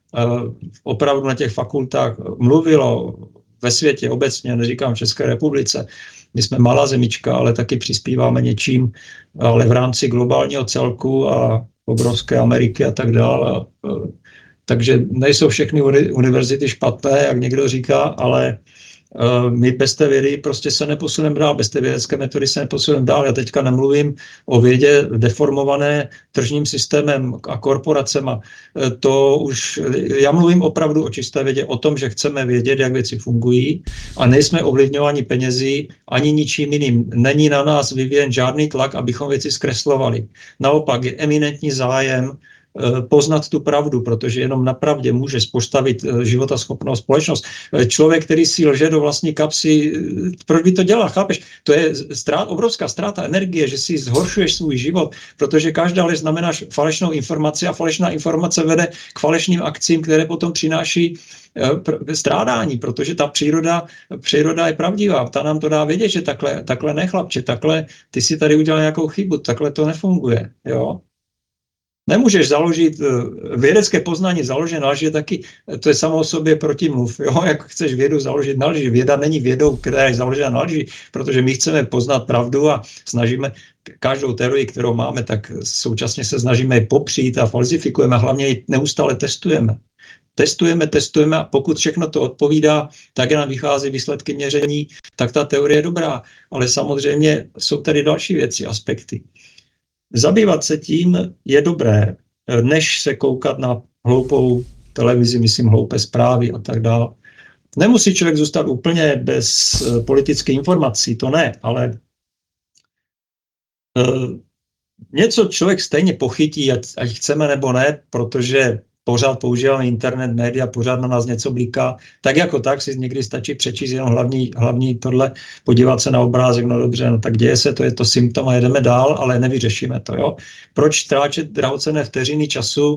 opravdu na těch fakultách mluvilo ve světě obecně, neříkám v České republice. My jsme malá zemička, ale taky přispíváme něčím, ale v rámci globálního celku a obrovské Ameriky a tak dále. Takže nejsou všechny univerzity špatné, jak někdo říká, ale my bez té vědy prostě se neposuneme dál, bez té vědecké metody se neposuneme dál. Já teďka nemluvím o vědě deformované tržním systémem a korporacema. To už, já mluvím opravdu o čisté vědě, o tom, že chceme vědět, jak věci fungují a nejsme ovlivňováni penězi ani ničím jiným. Není na nás vyvíjen žádný tlak, abychom věci zkreslovali. Naopak je eminentní zájem poznat tu pravdu, protože jenom na pravdě můžeš postavit životaschopnou společnost. Člověk, který si lže do vlastní kapsy, proč by to dělal, chápeš? To je obrovská ztráta energie, že si zhoršuješ svůj život, protože každá lež znamená falešnou informaci a falešná informace vede k falešným akcím, které potom přináší strádání, protože ta příroda je pravdivá. Ta nám to dá vědět, že takhle ne, chlapče, takhle ty si tady udělal nějakou chybu, takhle to nefunguje, jo? Nemůžeš založit vědecké poznání založené na lži, taky to je samo o sobě protimluv. Jo? Jak chceš vědu založit na lži? Věda není vědou, která je založena na lži, protože my chceme poznat pravdu a snažíme každou teorii, kterou máme, tak současně se snažíme ji popřít a falzifikujeme, hlavně ji neustále testujeme. Testujeme a pokud všechno to odpovídá, tak nám vychází výsledky měření, tak ta teorie je dobrá. Ale samozřejmě jsou tady další věci, aspekty. Zabývat se tím je dobré, než se koukat na hloupou televizi, myslím hloupé zprávy a tak dále. Nemusí člověk zůstat úplně bez politických informací, to ne, ale něco člověk stejně pochytí, ať chceme nebo ne, protože pořád používáme internet, média, pořád na nás něco bliká, tak jako tak si někdy stačí přečíst jenom hlavní tohle, podívat se na obrázek, no dobře, no tak děje se, to je to symptom a jedeme dál, ale nevyřešíme to, jo. Proč tráčet drahocenné vteřiny času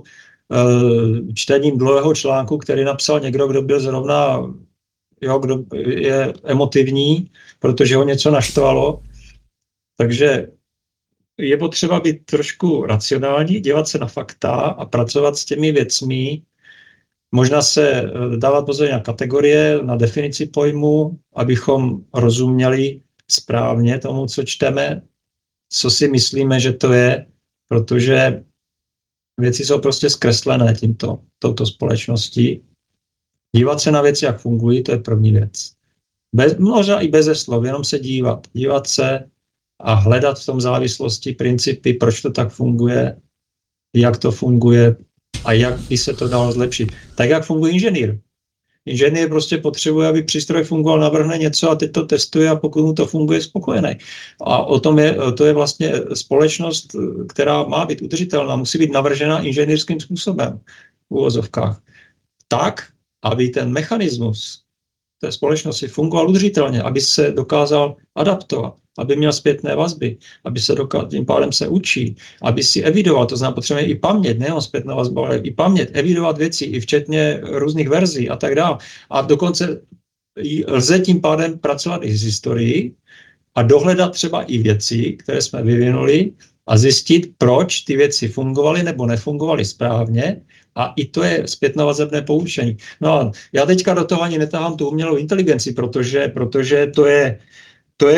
čtením dlouhého článku, který napsal někdo, kdo byl zrovna, jo, kdo je emotivní, protože ho něco naštvalo, takže je potřeba být trošku racionální, dívat se na fakta a pracovat s těmi věcmi, možná se dávat pozor na kategorie, na definici pojmu, abychom rozuměli správně tomu, co čteme, co si myslíme, že to je, protože věci jsou prostě zkreslené touto společností. Dívat se na věci, jak fungují, to je první věc. Možná i beze slov, jenom se dívat se a hledat v tom závislosti principy, proč to tak funguje, jak to funguje a jak by se to dalo zlepšit. Tak, jak funguje inženýr. Inženýr prostě potřebuje, aby přístroj fungoval, navrhne něco a teď to testuje a pokud mu to funguje, spokojený. A to je vlastně společnost, která má být udržitelná, musí být navržena inženýrským způsobem v uvozovkách. Tak, aby ten mechanismus té společnosti fungoval udržitelně, aby se dokázal adaptovat, aby měl zpětné vazby, aby se tím pádem se učí, aby si evidoval, to znamená potřebuje i paměť, nejenom zpětné vazby, ale i paměť, evidovat věci, i včetně různých verzí a tak dále. A dokonce lze tím pádem pracovat i s historií a dohledat třeba i věci, které jsme vyvinuli a zjistit, proč ty věci fungovaly nebo nefungovaly správně. A i to je zpětnovazebné poučení. No a já teďka do toho ani netahám tu umělou inteligenci, protože to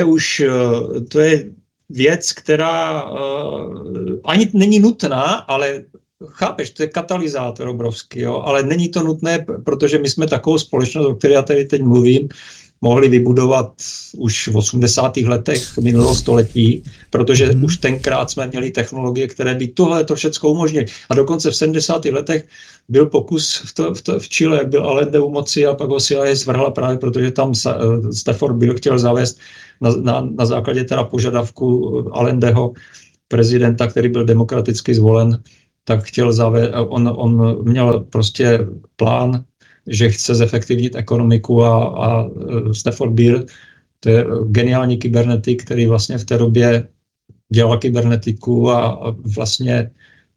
je věc, která ani není nutná, ale chápeš, to je katalyzátor obrovský, jo? Ale není to nutné, protože my jsme takovou společnost, o které já tady teď mluvím, mohli vybudovat už v 80. letech minulého století, protože už tenkrát jsme měli technologie, které by tohle všechno umožnily. A dokonce v 70. letech byl pokus v Chile, jak byl Allende u moci a pak ho CIA zvrhla právě, protože tam Stafford byl chtěl zavést na základě teda požadavku Allendeho prezidenta, který byl demokraticky zvolen, tak chtěl zavést, on měl prostě plán, že chce zefektivnit ekonomiku a Stafford Beer, to je geniální kybernetik, který vlastně v té době dělal kybernetiku a vlastně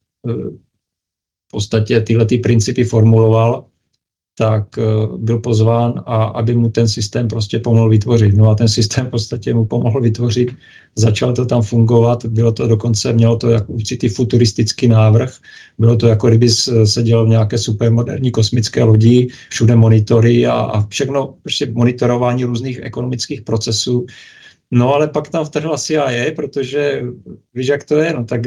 v podstatě tyhle principy formuloval, tak byl pozván, aby mu ten systém prostě pomohl vytvořit. No a ten systém v podstatě mu pomohl vytvořit, začal to tam fungovat, bylo to dokonce, mělo to jako určitý futuristický návrh, bylo to jako kdyby seděl v nějaké supermoderní kosmické lodi, všude monitory a všechno, prostě monitorování různých ekonomických procesů. No ale pak tam vtrhla CIA, protože víš, jak to je, no tak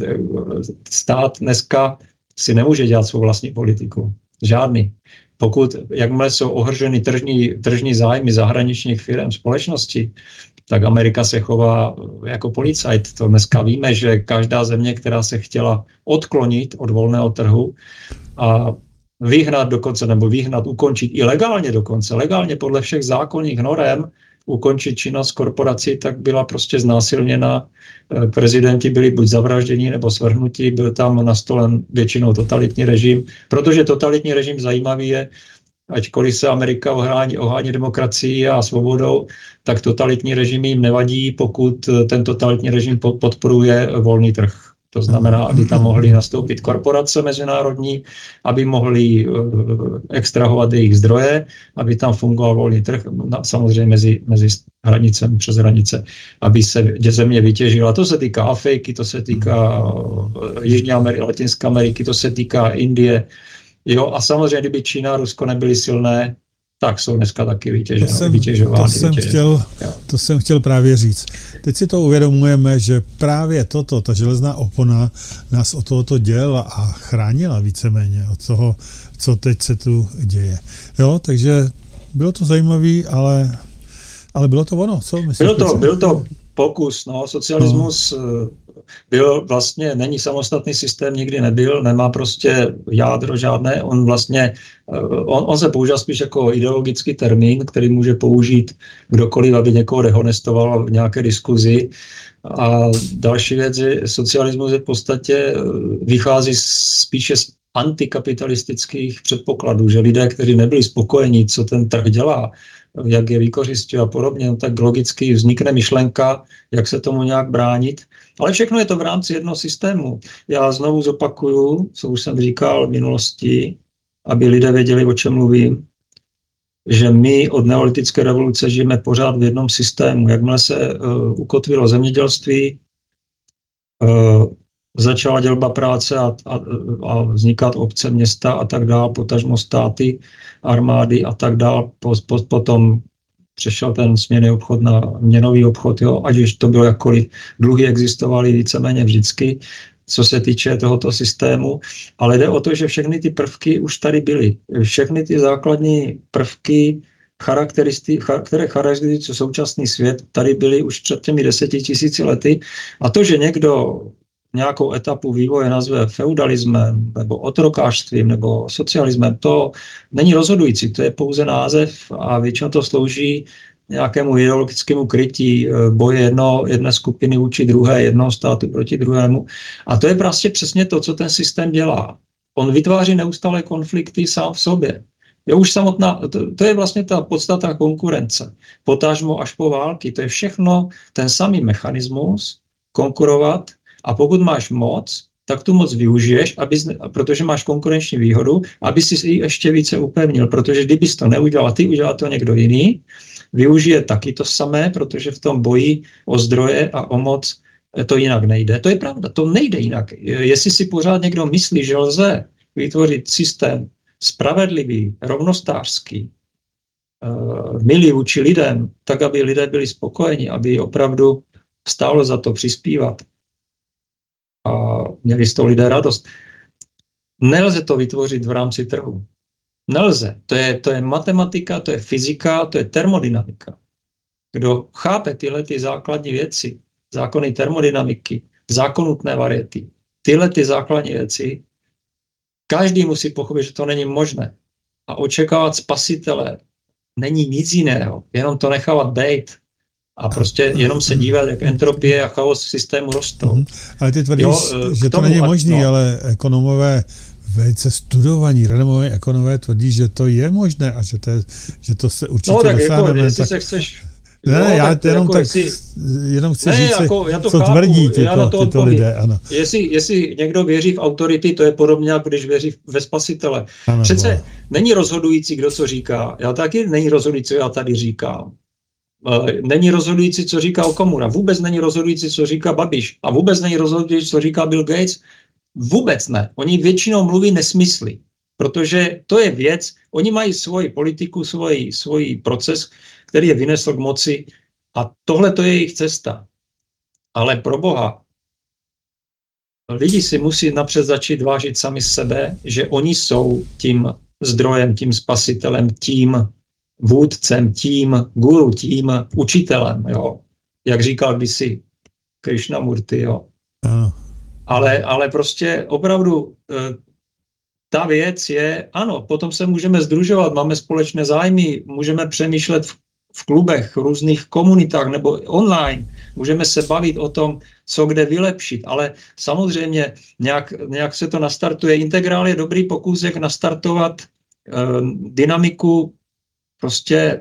stát dneska si nemůže dělat svou vlastní politiku. Žádný. Pokud, jakmile jsou ohrženy tržní zájmy zahraničních firm, společnosti, tak Amerika se chová jako policajt. To dneska víme, že každá země, která se chtěla odklonit od volného trhu a vyhnat dokonce, nebo ukončit i legálně podle všech zákonných norem, ukončit činnost korporací, tak byla prostě znásilněna. Prezidenti byli buď zavražděni nebo svrhnutí, byl tam nastolen většinou totalitní režim, protože totalitní režim zajímavý je, ačkoliv se Amerika ohání demokracií a svobodou, tak totalitní režim jim nevadí, pokud ten totalitní režim podporuje volný trh. To znamená, aby tam mohly nastoupit korporace mezinárodní, aby mohly extrahovat jejich zdroje, aby tam fungoval volný trh, samozřejmě mezi hranicemi, přes hranice, aby se země vytěžila. To se týká Afriky, to se týká Jižní Ameriky, Latinské Ameriky, to se týká Indie. Jo, a samozřejmě, kdyby Čína a Rusko nebyly silné, tak jsou dneska taky vytěžovány. To jsem chtěl právě říct. Teď si to uvědomujeme, že právě toto, ta železná opona, nás od tohoto dělala a chránila víceméně od toho, co teď se tu děje. Jo, takže bylo to zajímavé, ale bylo to ono, co myslíš? Byl to pokus, no, socialismus byl vlastně, není samostatný systém, nikdy nebyl, nemá prostě jádro žádné, on se používá spíš jako ideologický termín, který může použít kdokoliv, aby někoho dehonestoval v nějaké diskuzi. A další věc je, socialismus je v podstatě vychází spíše z antikapitalistických předpokladů, že lidé, kteří nebyli spokojení, co ten trh dělá, jak je vykořistí a podobně, no tak logicky vznikne myšlenka, jak se tomu nějak bránit. Ale všechno je to v rámci jednoho systému. Já znovu zopakuju, co už jsem říkal v minulosti, aby lidé věděli, o čem mluvím, že my od neolitické revoluce žijeme pořád v jednom systému. Jakmile se ukotvilo zemědělství, začala dělba práce a vznikat obce, města a tak dále, potažmo státy, armády a tak dále. Potom přešel ten směnný obchod na měnový obchod, jo, ať už to bylo jakkoliv, dluhy existovaly víceméně vždycky, co se týče tohoto systému, ale jde o to, že všechny ty prvky už tady byly. Všechny ty základní prvky, které charakterizují současný svět, tady byly už před těmi 10 000 lety. A to, že někdo nějakou etapu vývoje nazve feudalismem, nebo otrokářstvím, nebo socialismem, to není rozhodující, to je pouze název a většinou to slouží nějakému ideologickému krytí boje jedné skupiny vůči druhé, jednoho státu proti druhému. A to je prostě přesně to, co ten systém dělá. On vytváří neustále konflikty sám v sobě. Je už samotná, to je vlastně ta podstata konkurence. Potažmo až po války, to je všechno ten samý mechanismus, konkurovat. A pokud máš moc, tak tu moc využiješ, protože máš konkurenční výhodu, aby si ji ještě více upevnil, protože kdybys to neudělal, ty udělal to někdo jiný, využije taky to samé, protože v tom boji o zdroje a o moc to jinak nejde. To je pravda, to nejde jinak. Jestli si pořád někdo myslí, že lze vytvořit systém spravedlivý, rovnostářský, milý vůči lidem, tak, aby lidé byli spokojeni, aby opravdu stálo za to přispívat, a měli z toho lidé radost. Nelze to vytvořit v rámci trhu. Nelze. To je matematika, to je fyzika, to je termodynamika. Kdo chápe tyhle ty základní věci, zákony termodynamiky, zákonutné variety, tyhle ty základní věci, každý musí pochopit, že to není možné. A očekávat spasitele není nic jiného, jenom to nechávat být a prostě jenom se dívat, jak entropie a chaos v systému rostou. Ale ty tvrdíš, že to není možný, ale ekonomové, velice studovaní, renomovaní ekonomové tvrdí, že to je možné a že to se určitě dosáhneme. Jako, jestli se chceš... Ne, já jenom tak, jenom chci říct, co tvrdí tyto lidé. Ano. Jestli někdo věří v autority, to je podobně, jako když věří ve spasitele. Ano, přece není rozhodující, kdo co říká. Já taky není rozhodující, co já tady říkám. Není rozhodující, co říká Okamura. Vůbec není rozhodující, co říká Babiš. A vůbec není rozhodující, co říká Bill Gates. Vůbec ne. Oni většinou mluví nesmysly. Protože to je věc, oni mají svoji politiku, svůj proces, který je vynesl k moci a tohle to je jejich cesta. Ale pro Boha, lidi si musí napřed začít vážit sami sebe, že oni jsou tím zdrojem, tím spasitelem, tím vůdcem, tím guru, tím učitelem, jo. Jak říkal kdysi Krishnamurti, jo. Ale prostě opravdu ta věc je, ano, potom se můžeme sdružovat, máme společné zájmy, můžeme přemýšlet v klubech, různých komunitách nebo online, můžeme se bavit o tom, co kde vylepšit, ale samozřejmě nějak se to nastartuje. Integrál je dobrý pokus, jak nastartovat dynamiku prostě.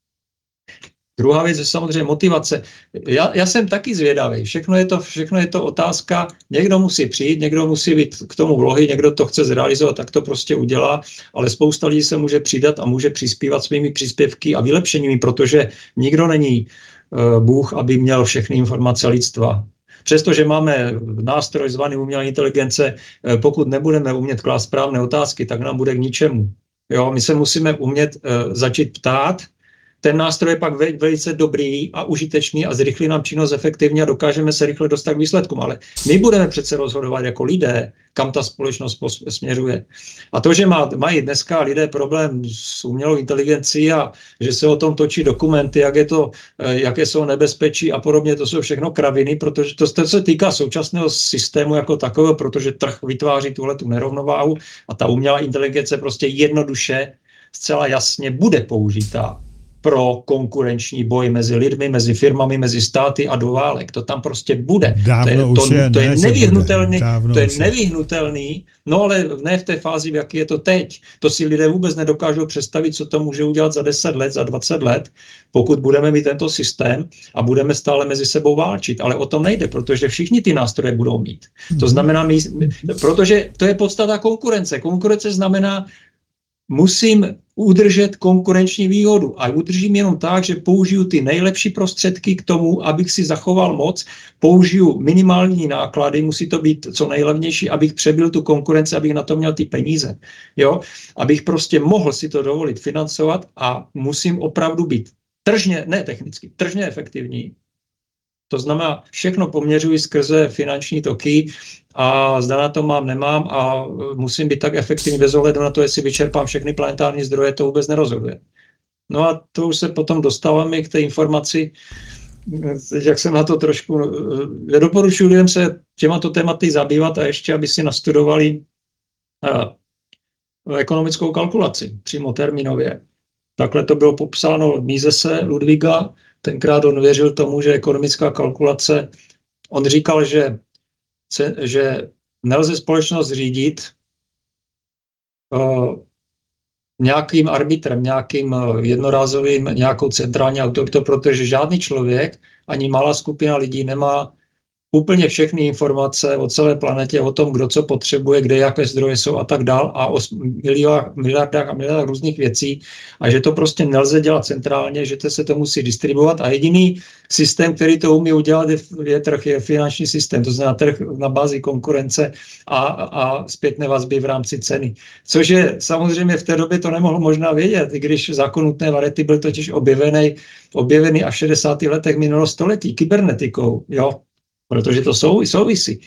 Druhá věc je samozřejmě motivace. Já jsem taky zvědavý. Všechno je to otázka. Někdo musí přijít, někdo musí být k tomu vlohy, někdo to chce zrealizovat, tak to prostě udělá, ale spousta lidí se může přidat a může přispívat svými příspěvky a vylepšeními, protože nikdo není Bůh, aby měl všechny informace lidstva. Přestože máme nástroj zvaný umělá inteligence, pokud nebudeme umět klást správné otázky, tak nám bude k ničemu. Jo, my se musíme umět začít ptát. Ten nástroj je pak velice dobrý a užitečný a zrychlí nám činnost efektivně a dokážeme se rychle dostat k výsledkům. Ale my budeme přece rozhodovat jako lidé, kam ta společnost směřuje. A to, že mají dneska lidé problém s umělou inteligencí a že se o tom točí dokumenty, jaké jsou nebezpečí a podobně, to jsou všechno kraviny, protože to se týká současného systému jako takového, protože trh vytváří tuhletu nerovnováhu a ta umělá inteligence prostě jednoduše, zcela jasně bude použitá pro konkurenční boj mezi lidmi, mezi firmami, mezi státy a do válek. To tam prostě bude. To je nevyhnutelný, nevyhnutelný, no ale ne v té fázi, v jaké je to teď. To si lidé vůbec nedokážou představit, co to může udělat za 10 let, za 20 let, pokud budeme mít tento systém a budeme stále mezi sebou válčit. Ale o tom nejde, protože všichni ty nástroje budou mít. To znamená, protože to je podstata konkurence. Konkurence znamená, musím udržet konkurenční výhodu a udržím jenom tak, že použiju ty nejlepší prostředky k tomu, abych si zachoval moc, použiju minimální náklady, musí to být co nejlevnější, abych přebil tu konkurenci, abych na to měl ty peníze, jo? Abych prostě mohl si to dovolit financovat a musím opravdu být tržně efektivní. To znamená, všechno poměřuji skrze finanční toky a zda na to nemám a musím být tak efektivní bez ohledu na to, jestli vyčerpám všechny planetární zdroje, to vůbec nerozhoduje. No a to už se potom dostáváme k té informaci, jak jsem na to trošku... Já doporučuji lidem se těmato tématy zabývat a ještě, aby si nastudovali ekonomickou kalkulaci, přímo termínově. Takhle to bylo popsáno Misese Ludwiga. Tenkrát on věřil tomu, že ekonomická kalkulace, on říkal, že nelze společnost řídit nějakým arbitrem, nějakým jednorázovým, nějakou centrální autoritou, protože žádný člověk, ani malá skupina lidí nemá úplně všechny informace o celé planetě, o tom, kdo co potřebuje, kde jaké zdroje jsou a tak dál a o miliardách a miliardách různých věcí a že to prostě nelze dělat centrálně, že to se to musí distribuovat a jediný systém, který to umí udělat, je trh, je finanční systém, to znamená trh na bázi konkurence a zpětné vazby v rámci ceny. Což je samozřejmě v té době to nemohl možná vědět, i když zákon nutné variety byl totiž objevený až v 60. letech minulého století kybernetikou, jo. Protože to souvisí.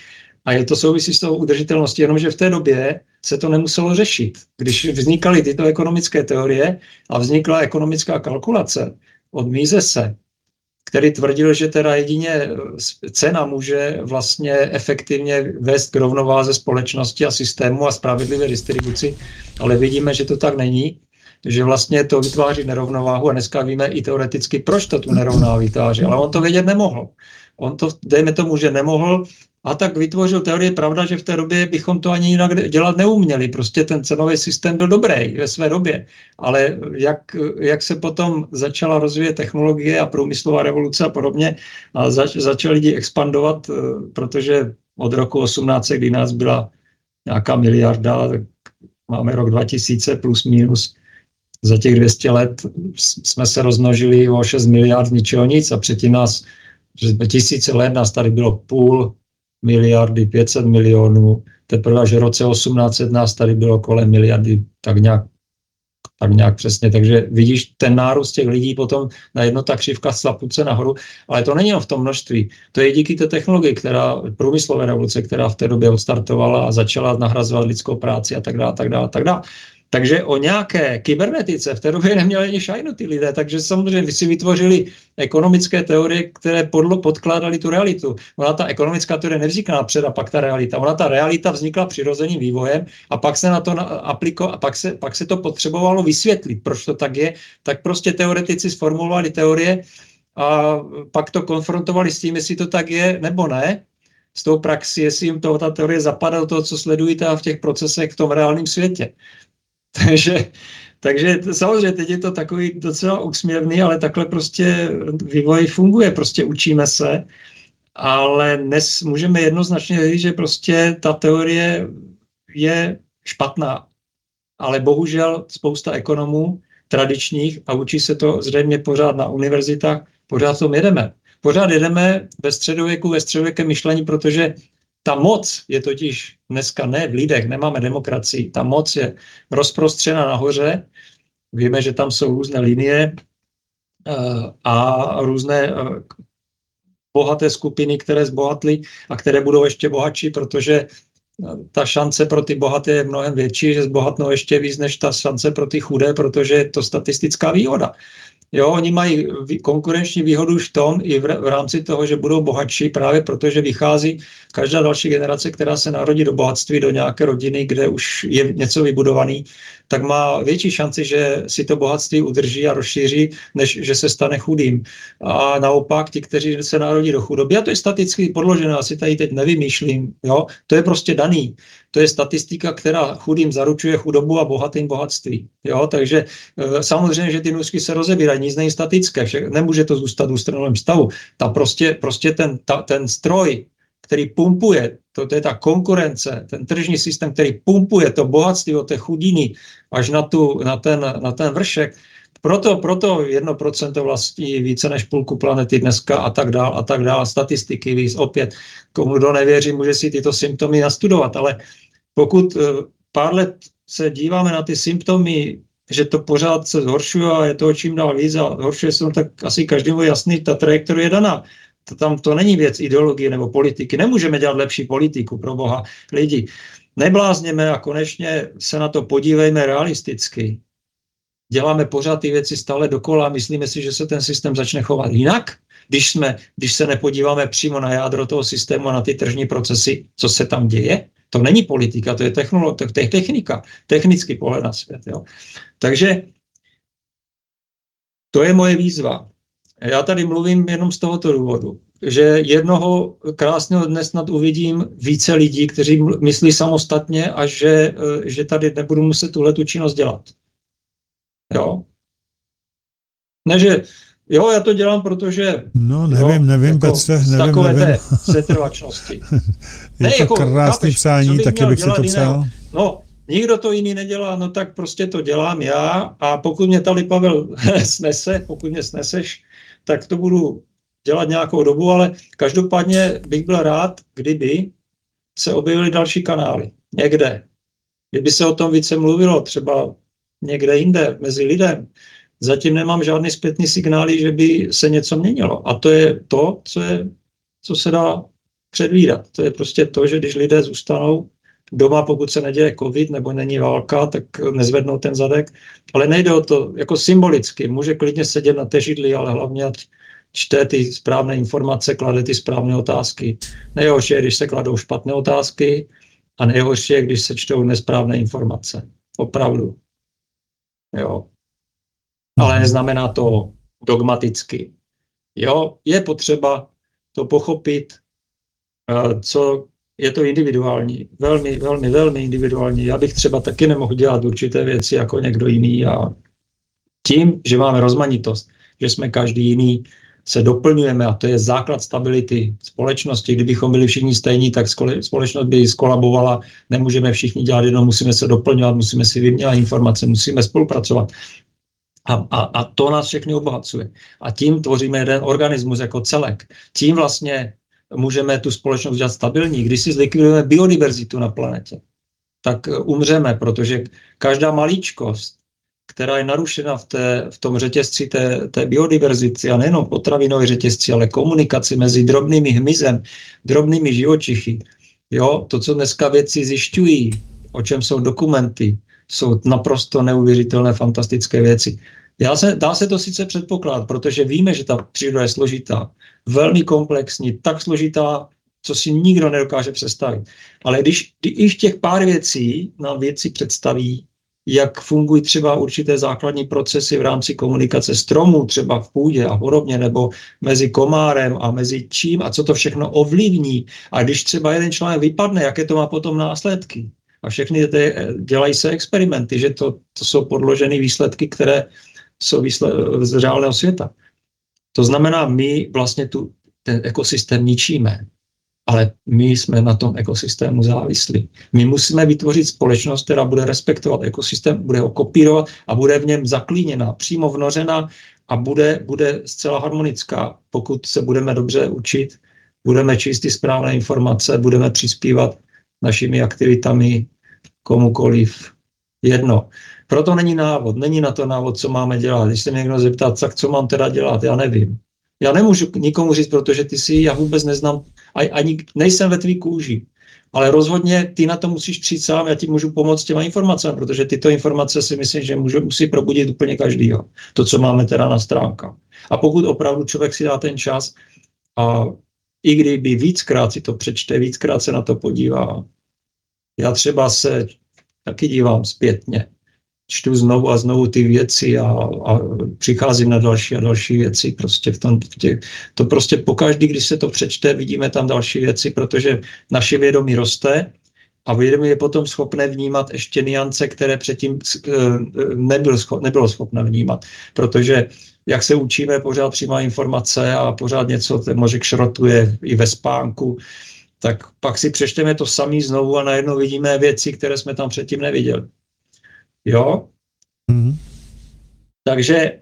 A je to souvisí s tou udržitelností, jenomže v té době se to nemuselo řešit. Když vznikaly tyto ekonomické teorie a vznikla ekonomická kalkulace od Misese, který tvrdil, že teda jedině cena může vlastně efektivně vést k rovnováze společnosti a systému a spravedlivé distribuci, ale vidíme, že to tak není, že vlastně to vytváří nerovnováhu a dneska víme i teoreticky, proč to tu nerovnováhu vytváří, ale on to vědět nemohl. On to, dejme tomu, že nemohl, a tak vytvořil teorii. Pravda, že v té době bychom to ani jinak dělat neuměli. Prostě ten cenový systém byl dobrý ve své době. Ale jak se potom začala rozvíjet technologie a průmyslová revoluce a podobně, a začali lidi expandovat, protože od roku 18, kdy nás byla nějaká miliarda, tak máme rok 2000 plus minus, za těch 200 let jsme se rozmnožili o 6 miliard z ničeho nic a předtím nás, že 1000 let nás tady bylo 0,5 miliardy, 500 milionů, teprve až v roce 1800 nás tady bylo kolem miliardy, tak nějak přesně. Takže vidíš ten nárůst těch lidí, potom najednou ta křivka slapuce nahoru, ale to není jenom v tom množství. To je díky té technologii, průmyslové revoluce, která v té době odstartovala a začala nahrazovat lidskou práci a tak dále, tak dále, tak dále. Takže o nějaké kybernetice v té době neměli ani šajnu ty lidé, takže samozřejmě si vytvořili ekonomické teorie, které podkládaly tu realitu. Ona ta ekonomická teorie nevznikla před a pak ta realita. Ona ta realita vznikla přirozeným vývojem a pak se na to aplikovalo a pak se to potřebovalo vysvětlit, proč to tak je. Tak prostě teoretici sformulovali teorie a pak to konfrontovali s tím, jestli to tak je nebo ne. S tou praxi, jestli jim ta teorie zapadá do toho, co sledují v těch procesech v tom reálném světě. Takže samozřejmě teď je to takový docela úsměvný, ale takhle prostě vývoj funguje, prostě učíme se, ale dnes můžeme jednoznačně říct, že prostě ta teorie je špatná, ale bohužel spousta ekonomů tradičních, a učí se to zřejmě pořád na univerzitách, pořád v tom jedeme. Pořád jedeme ve středověkém myšlení, protože ta moc je totiž dneska ne v lidech, nemáme demokracii. Ta moc je rozprostřena nahoře. Víme, že tam jsou různé linie a různé bohaté skupiny, které zbohatly a které budou ještě bohatší, protože ta šance pro ty bohaté je mnohem větší, že zbohatnou ještě víc než ta šance pro ty chudé, protože je to statistická výhoda. Jo, oni mají konkurenční výhodu už v tom i v rámci toho, že budou bohatší, právě protože vychází každá další generace, která se narodí do bohatství, do nějaké rodiny, kde už je něco vybudovaný, tak má větší šanci, že si to bohatství udrží a rozšíří, než že se stane chudým. A naopak ti, kteří se narodí do chudoby, a to je statisticky podložené, asi tady teď nevymýšlím, jo, to je prostě daný. To je statistika, která chudým zaručuje chudobu a bohatým bohatství. Jo? Takže samozřejmě, že ty nůžky se rozebírají, nic není statické, nemůže to zůstat v ústranovém stavu. Prostě ten stroj, který pumpuje, to je ta konkurence, ten tržní systém, který pumpuje to bohatství od té chudiny až na ten vršek, proto 1% vlastní více než půlku planety dneska a tak dál, statistiky víc, opět, komu kdo nevěří, může si tyto symptomy nastudovat, ale pokud pár let se díváme na ty symptomy, že to pořád se zhoršuje a je to čím dál víc a zhoršuje se, tak asi každému je jasný, ta trajektorie je daná. Tam to není věc ideologie nebo politiky, nemůžeme dělat lepší politiku, pro boha lidi. Neblázněme a konečně se na to podívejme realisticky. Děláme pořád ty věci stále dokola a myslíme si, že se ten systém začne chovat jinak, když se nepodíváme přímo na jádro toho systému a na ty tržní procesy, co se tam děje. To není politika, to je technika, technický pohled na svět. Jo. Takže to je moje výzva. Já tady mluvím jenom z tohoto důvodu, že jednoho krásného dne snad uvidím více lidí, kteří myslí samostatně a že tady nebudu muset tuhletu činnost dělat. Jo. Ne, že jo, já to dělám, protože... No, nevím, jako Petře, nevím. Takové té setrvačnosti. Je to krásný přání, taky bych si to přál. No, nikdo to jiný nedělá, no tak prostě to dělám já a pokud mě tady Pavel snese, pokud mě sneseš, tak to budu dělat nějakou dobu, ale každopádně bych byl rád, kdyby se objevily další kanály. Někde. Kdyby se o tom více mluvilo, třeba někde jinde, mezi lidem. Zatím nemám žádný zpětný signály, že by se něco měnilo. A to je to, co se dá předvídat. To je prostě to, že když lidé zůstanou doma, pokud se neděje covid nebo není válka, tak nezvednou ten zadek. Ale nejde o to jako symbolicky. Může klidně sedět na té židli, ale hlavně čte ty správné informace, klade ty správné otázky. Nejhorší je, když se kladou špatné otázky a nejhorší je, když se čtou nesprávné informace. Opravdu. Jo. Ale neznamená to dogmaticky. Jo, je potřeba to pochopit, co je to individuální, velmi, velmi, velmi individuální. Já bych třeba taky nemohl dělat určité věci jako někdo jiný a tím, že máme rozmanitost, že jsme každý jiný, se doplňujeme a to je základ stability společnosti. Kdybychom byli všichni stejní, tak společnost by skolabovala, nemůžeme všichni dělat jedno, musíme se doplňovat, musíme si vyměňovat informace, musíme spolupracovat. A to nás všechny obohacuje. A tím tvoříme jeden organismus jako celek. Tím vlastně můžeme tu společnost dělat stabilní. Když si zlikvidujeme biodiverzitu na planetě, tak umřeme, protože každá maličkost, která je narušena v tom řetězci té biodiverzity, a nejenom potravinové řetězci, ale komunikaci mezi drobnými hmyzem, drobnými živočichy. Jo, to, co dneska vědci zjišťují, o čem jsou dokumenty, jsou naprosto neuvěřitelné, fantastické věci. Dá se to sice předpokládat, protože víme, že ta příroda je složitá, velmi komplexní, tak složitá, co si nikdo nedokáže představit. Ale když i v těch pár věcí nám vědci představí, jak fungují třeba určité základní procesy v rámci komunikace stromů, třeba v půdě a podobně, nebo mezi komárem a mezi čím a co to všechno ovlivní. A když třeba jeden článek vypadne, jaké to má potom následky. A všechny dělají se experimenty, že to jsou podložené výsledky, které jsou z reálného světa. To znamená, my vlastně ten ekosystém ničíme, ale my jsme na tom ekosystému závislí. My musíme vytvořit společnost, která bude respektovat ekosystém, bude ho kopírovat a bude v něm zaklíněna, přímo vnořena a bude zcela harmonická. Pokud se budeme dobře učit, budeme číst ty správné informace, budeme přispívat našimi aktivitami komukoliv. Jedno. Proto není na to návod, co máme dělat. Když se mě někdo zeptá, tak co mám teda dělat, já nevím. Já nemůžu nikomu říct, protože já vůbec neznám, ani nejsem ve tvý kůži. Ale rozhodně ty na to musíš přijít sám, já ti můžu pomoct těma informacemi, protože tyto informace si myslím, že musí probudit úplně každýho. To, co máme teda na stránkách. A pokud opravdu člověk si dá ten čas a i kdyby víckrát si to přečte, víckrát se na to podívá. Já třeba se taky dívám zpětně. Čtu znovu a znovu ty věci a přicházím na další a další věci. Prostě to prostě pokaždý, když se to přečte, vidíme tam další věci, protože naše vědomí roste a vědomí je potom schopné vnímat ještě nuance, které předtím nebylo schopné vnímat. Protože jak se učíme, pořád přijímá informace a pořád něco mozek šrotuje i ve spánku, tak pak si přečteme to samý znovu a najednou vidíme věci, které jsme tam předtím neviděli. Jo? Takže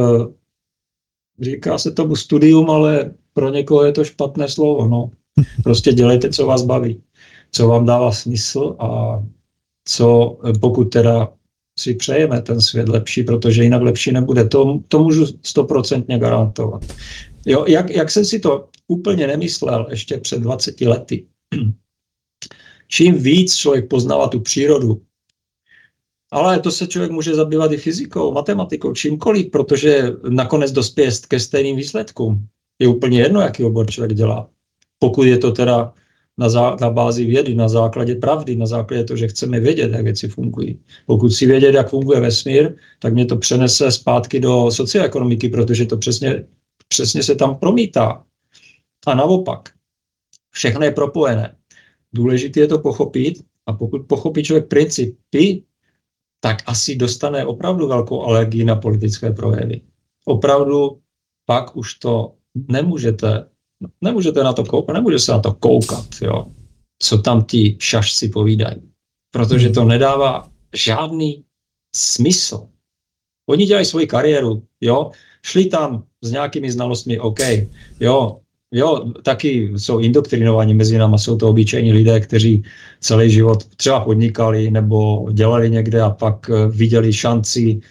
říká se tomu studium, ale pro někoho je to špatné slovo. No. Prostě dělejte, co vás baví, co vám dává smysl a co, pokud teda si přejeme ten svět lepší, protože jinak lepší nebude. To můžu 100% garantovat. Jo, jak jsem si to úplně nemyslel ještě před 20 lety. Čím víc člověk poznává tu přírodu, ale to se člověk může zabývat i fyzikou, matematikou, čímkoliv, protože nakonec dospěje ke stejným výsledkům. Je úplně jedno, jaký obor člověk dělá. Pokud je to teda na bázi vědy, na základě pravdy, na základě toho, že chceme vědět, jak věci fungují. Pokud si vědět, jak funguje vesmír, tak mě to přenese zpátky do socioekonomiky, protože to přesně se tam promítá. A naopak, všechno je propojené. Důležité je to pochopit a pokud pochopí člověk principy, tak asi dostane opravdu velkou alergii na politické projevy. Opravdu pak už to nemůžete na to koukat, nemůže se na to koukat, jo, co tam ti šašci povídají. Protože to nedává žádný smysl. Oni dělají svoji kariéru, jo, šli tam s nějakými znalostmi, OK, jo, taky jsou indoktrinovaní mezi náma, jsou to obyčejní lidé, kteří celý život třeba podnikali nebo dělali někde a pak viděli šanci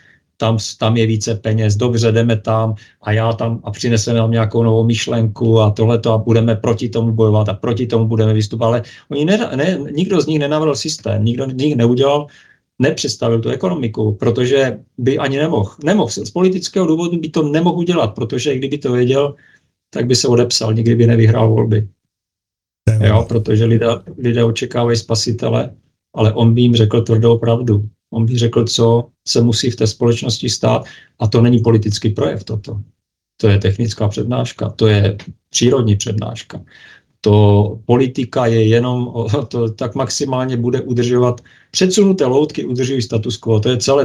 tam je více peněz, dobře, jdeme tam a já tam a přineseme nám nějakou novou myšlenku a tohleto a budeme proti tomu bojovat a proti tomu budeme vystupovat. Ale nikdo z nich nenavrhl systém, nikdo z nich nepředstavil tu ekonomiku, protože by ani nemohl. Z politického důvodu by to nemohl udělat, protože kdyby to věděl, tak by se odepsal, nikdy by nevyhrál volby. Jo, protože lidé očekávají spasitele, ale on by jim řekl tvrdou pravdu. On by řekl, co se musí v té společnosti stát a to není politický projev toto. To je technická přednáška, to je přírodní přednáška. To politika je jenom, to tak maximálně bude udržovat, předsunuté loutky udržují status quo, to je celé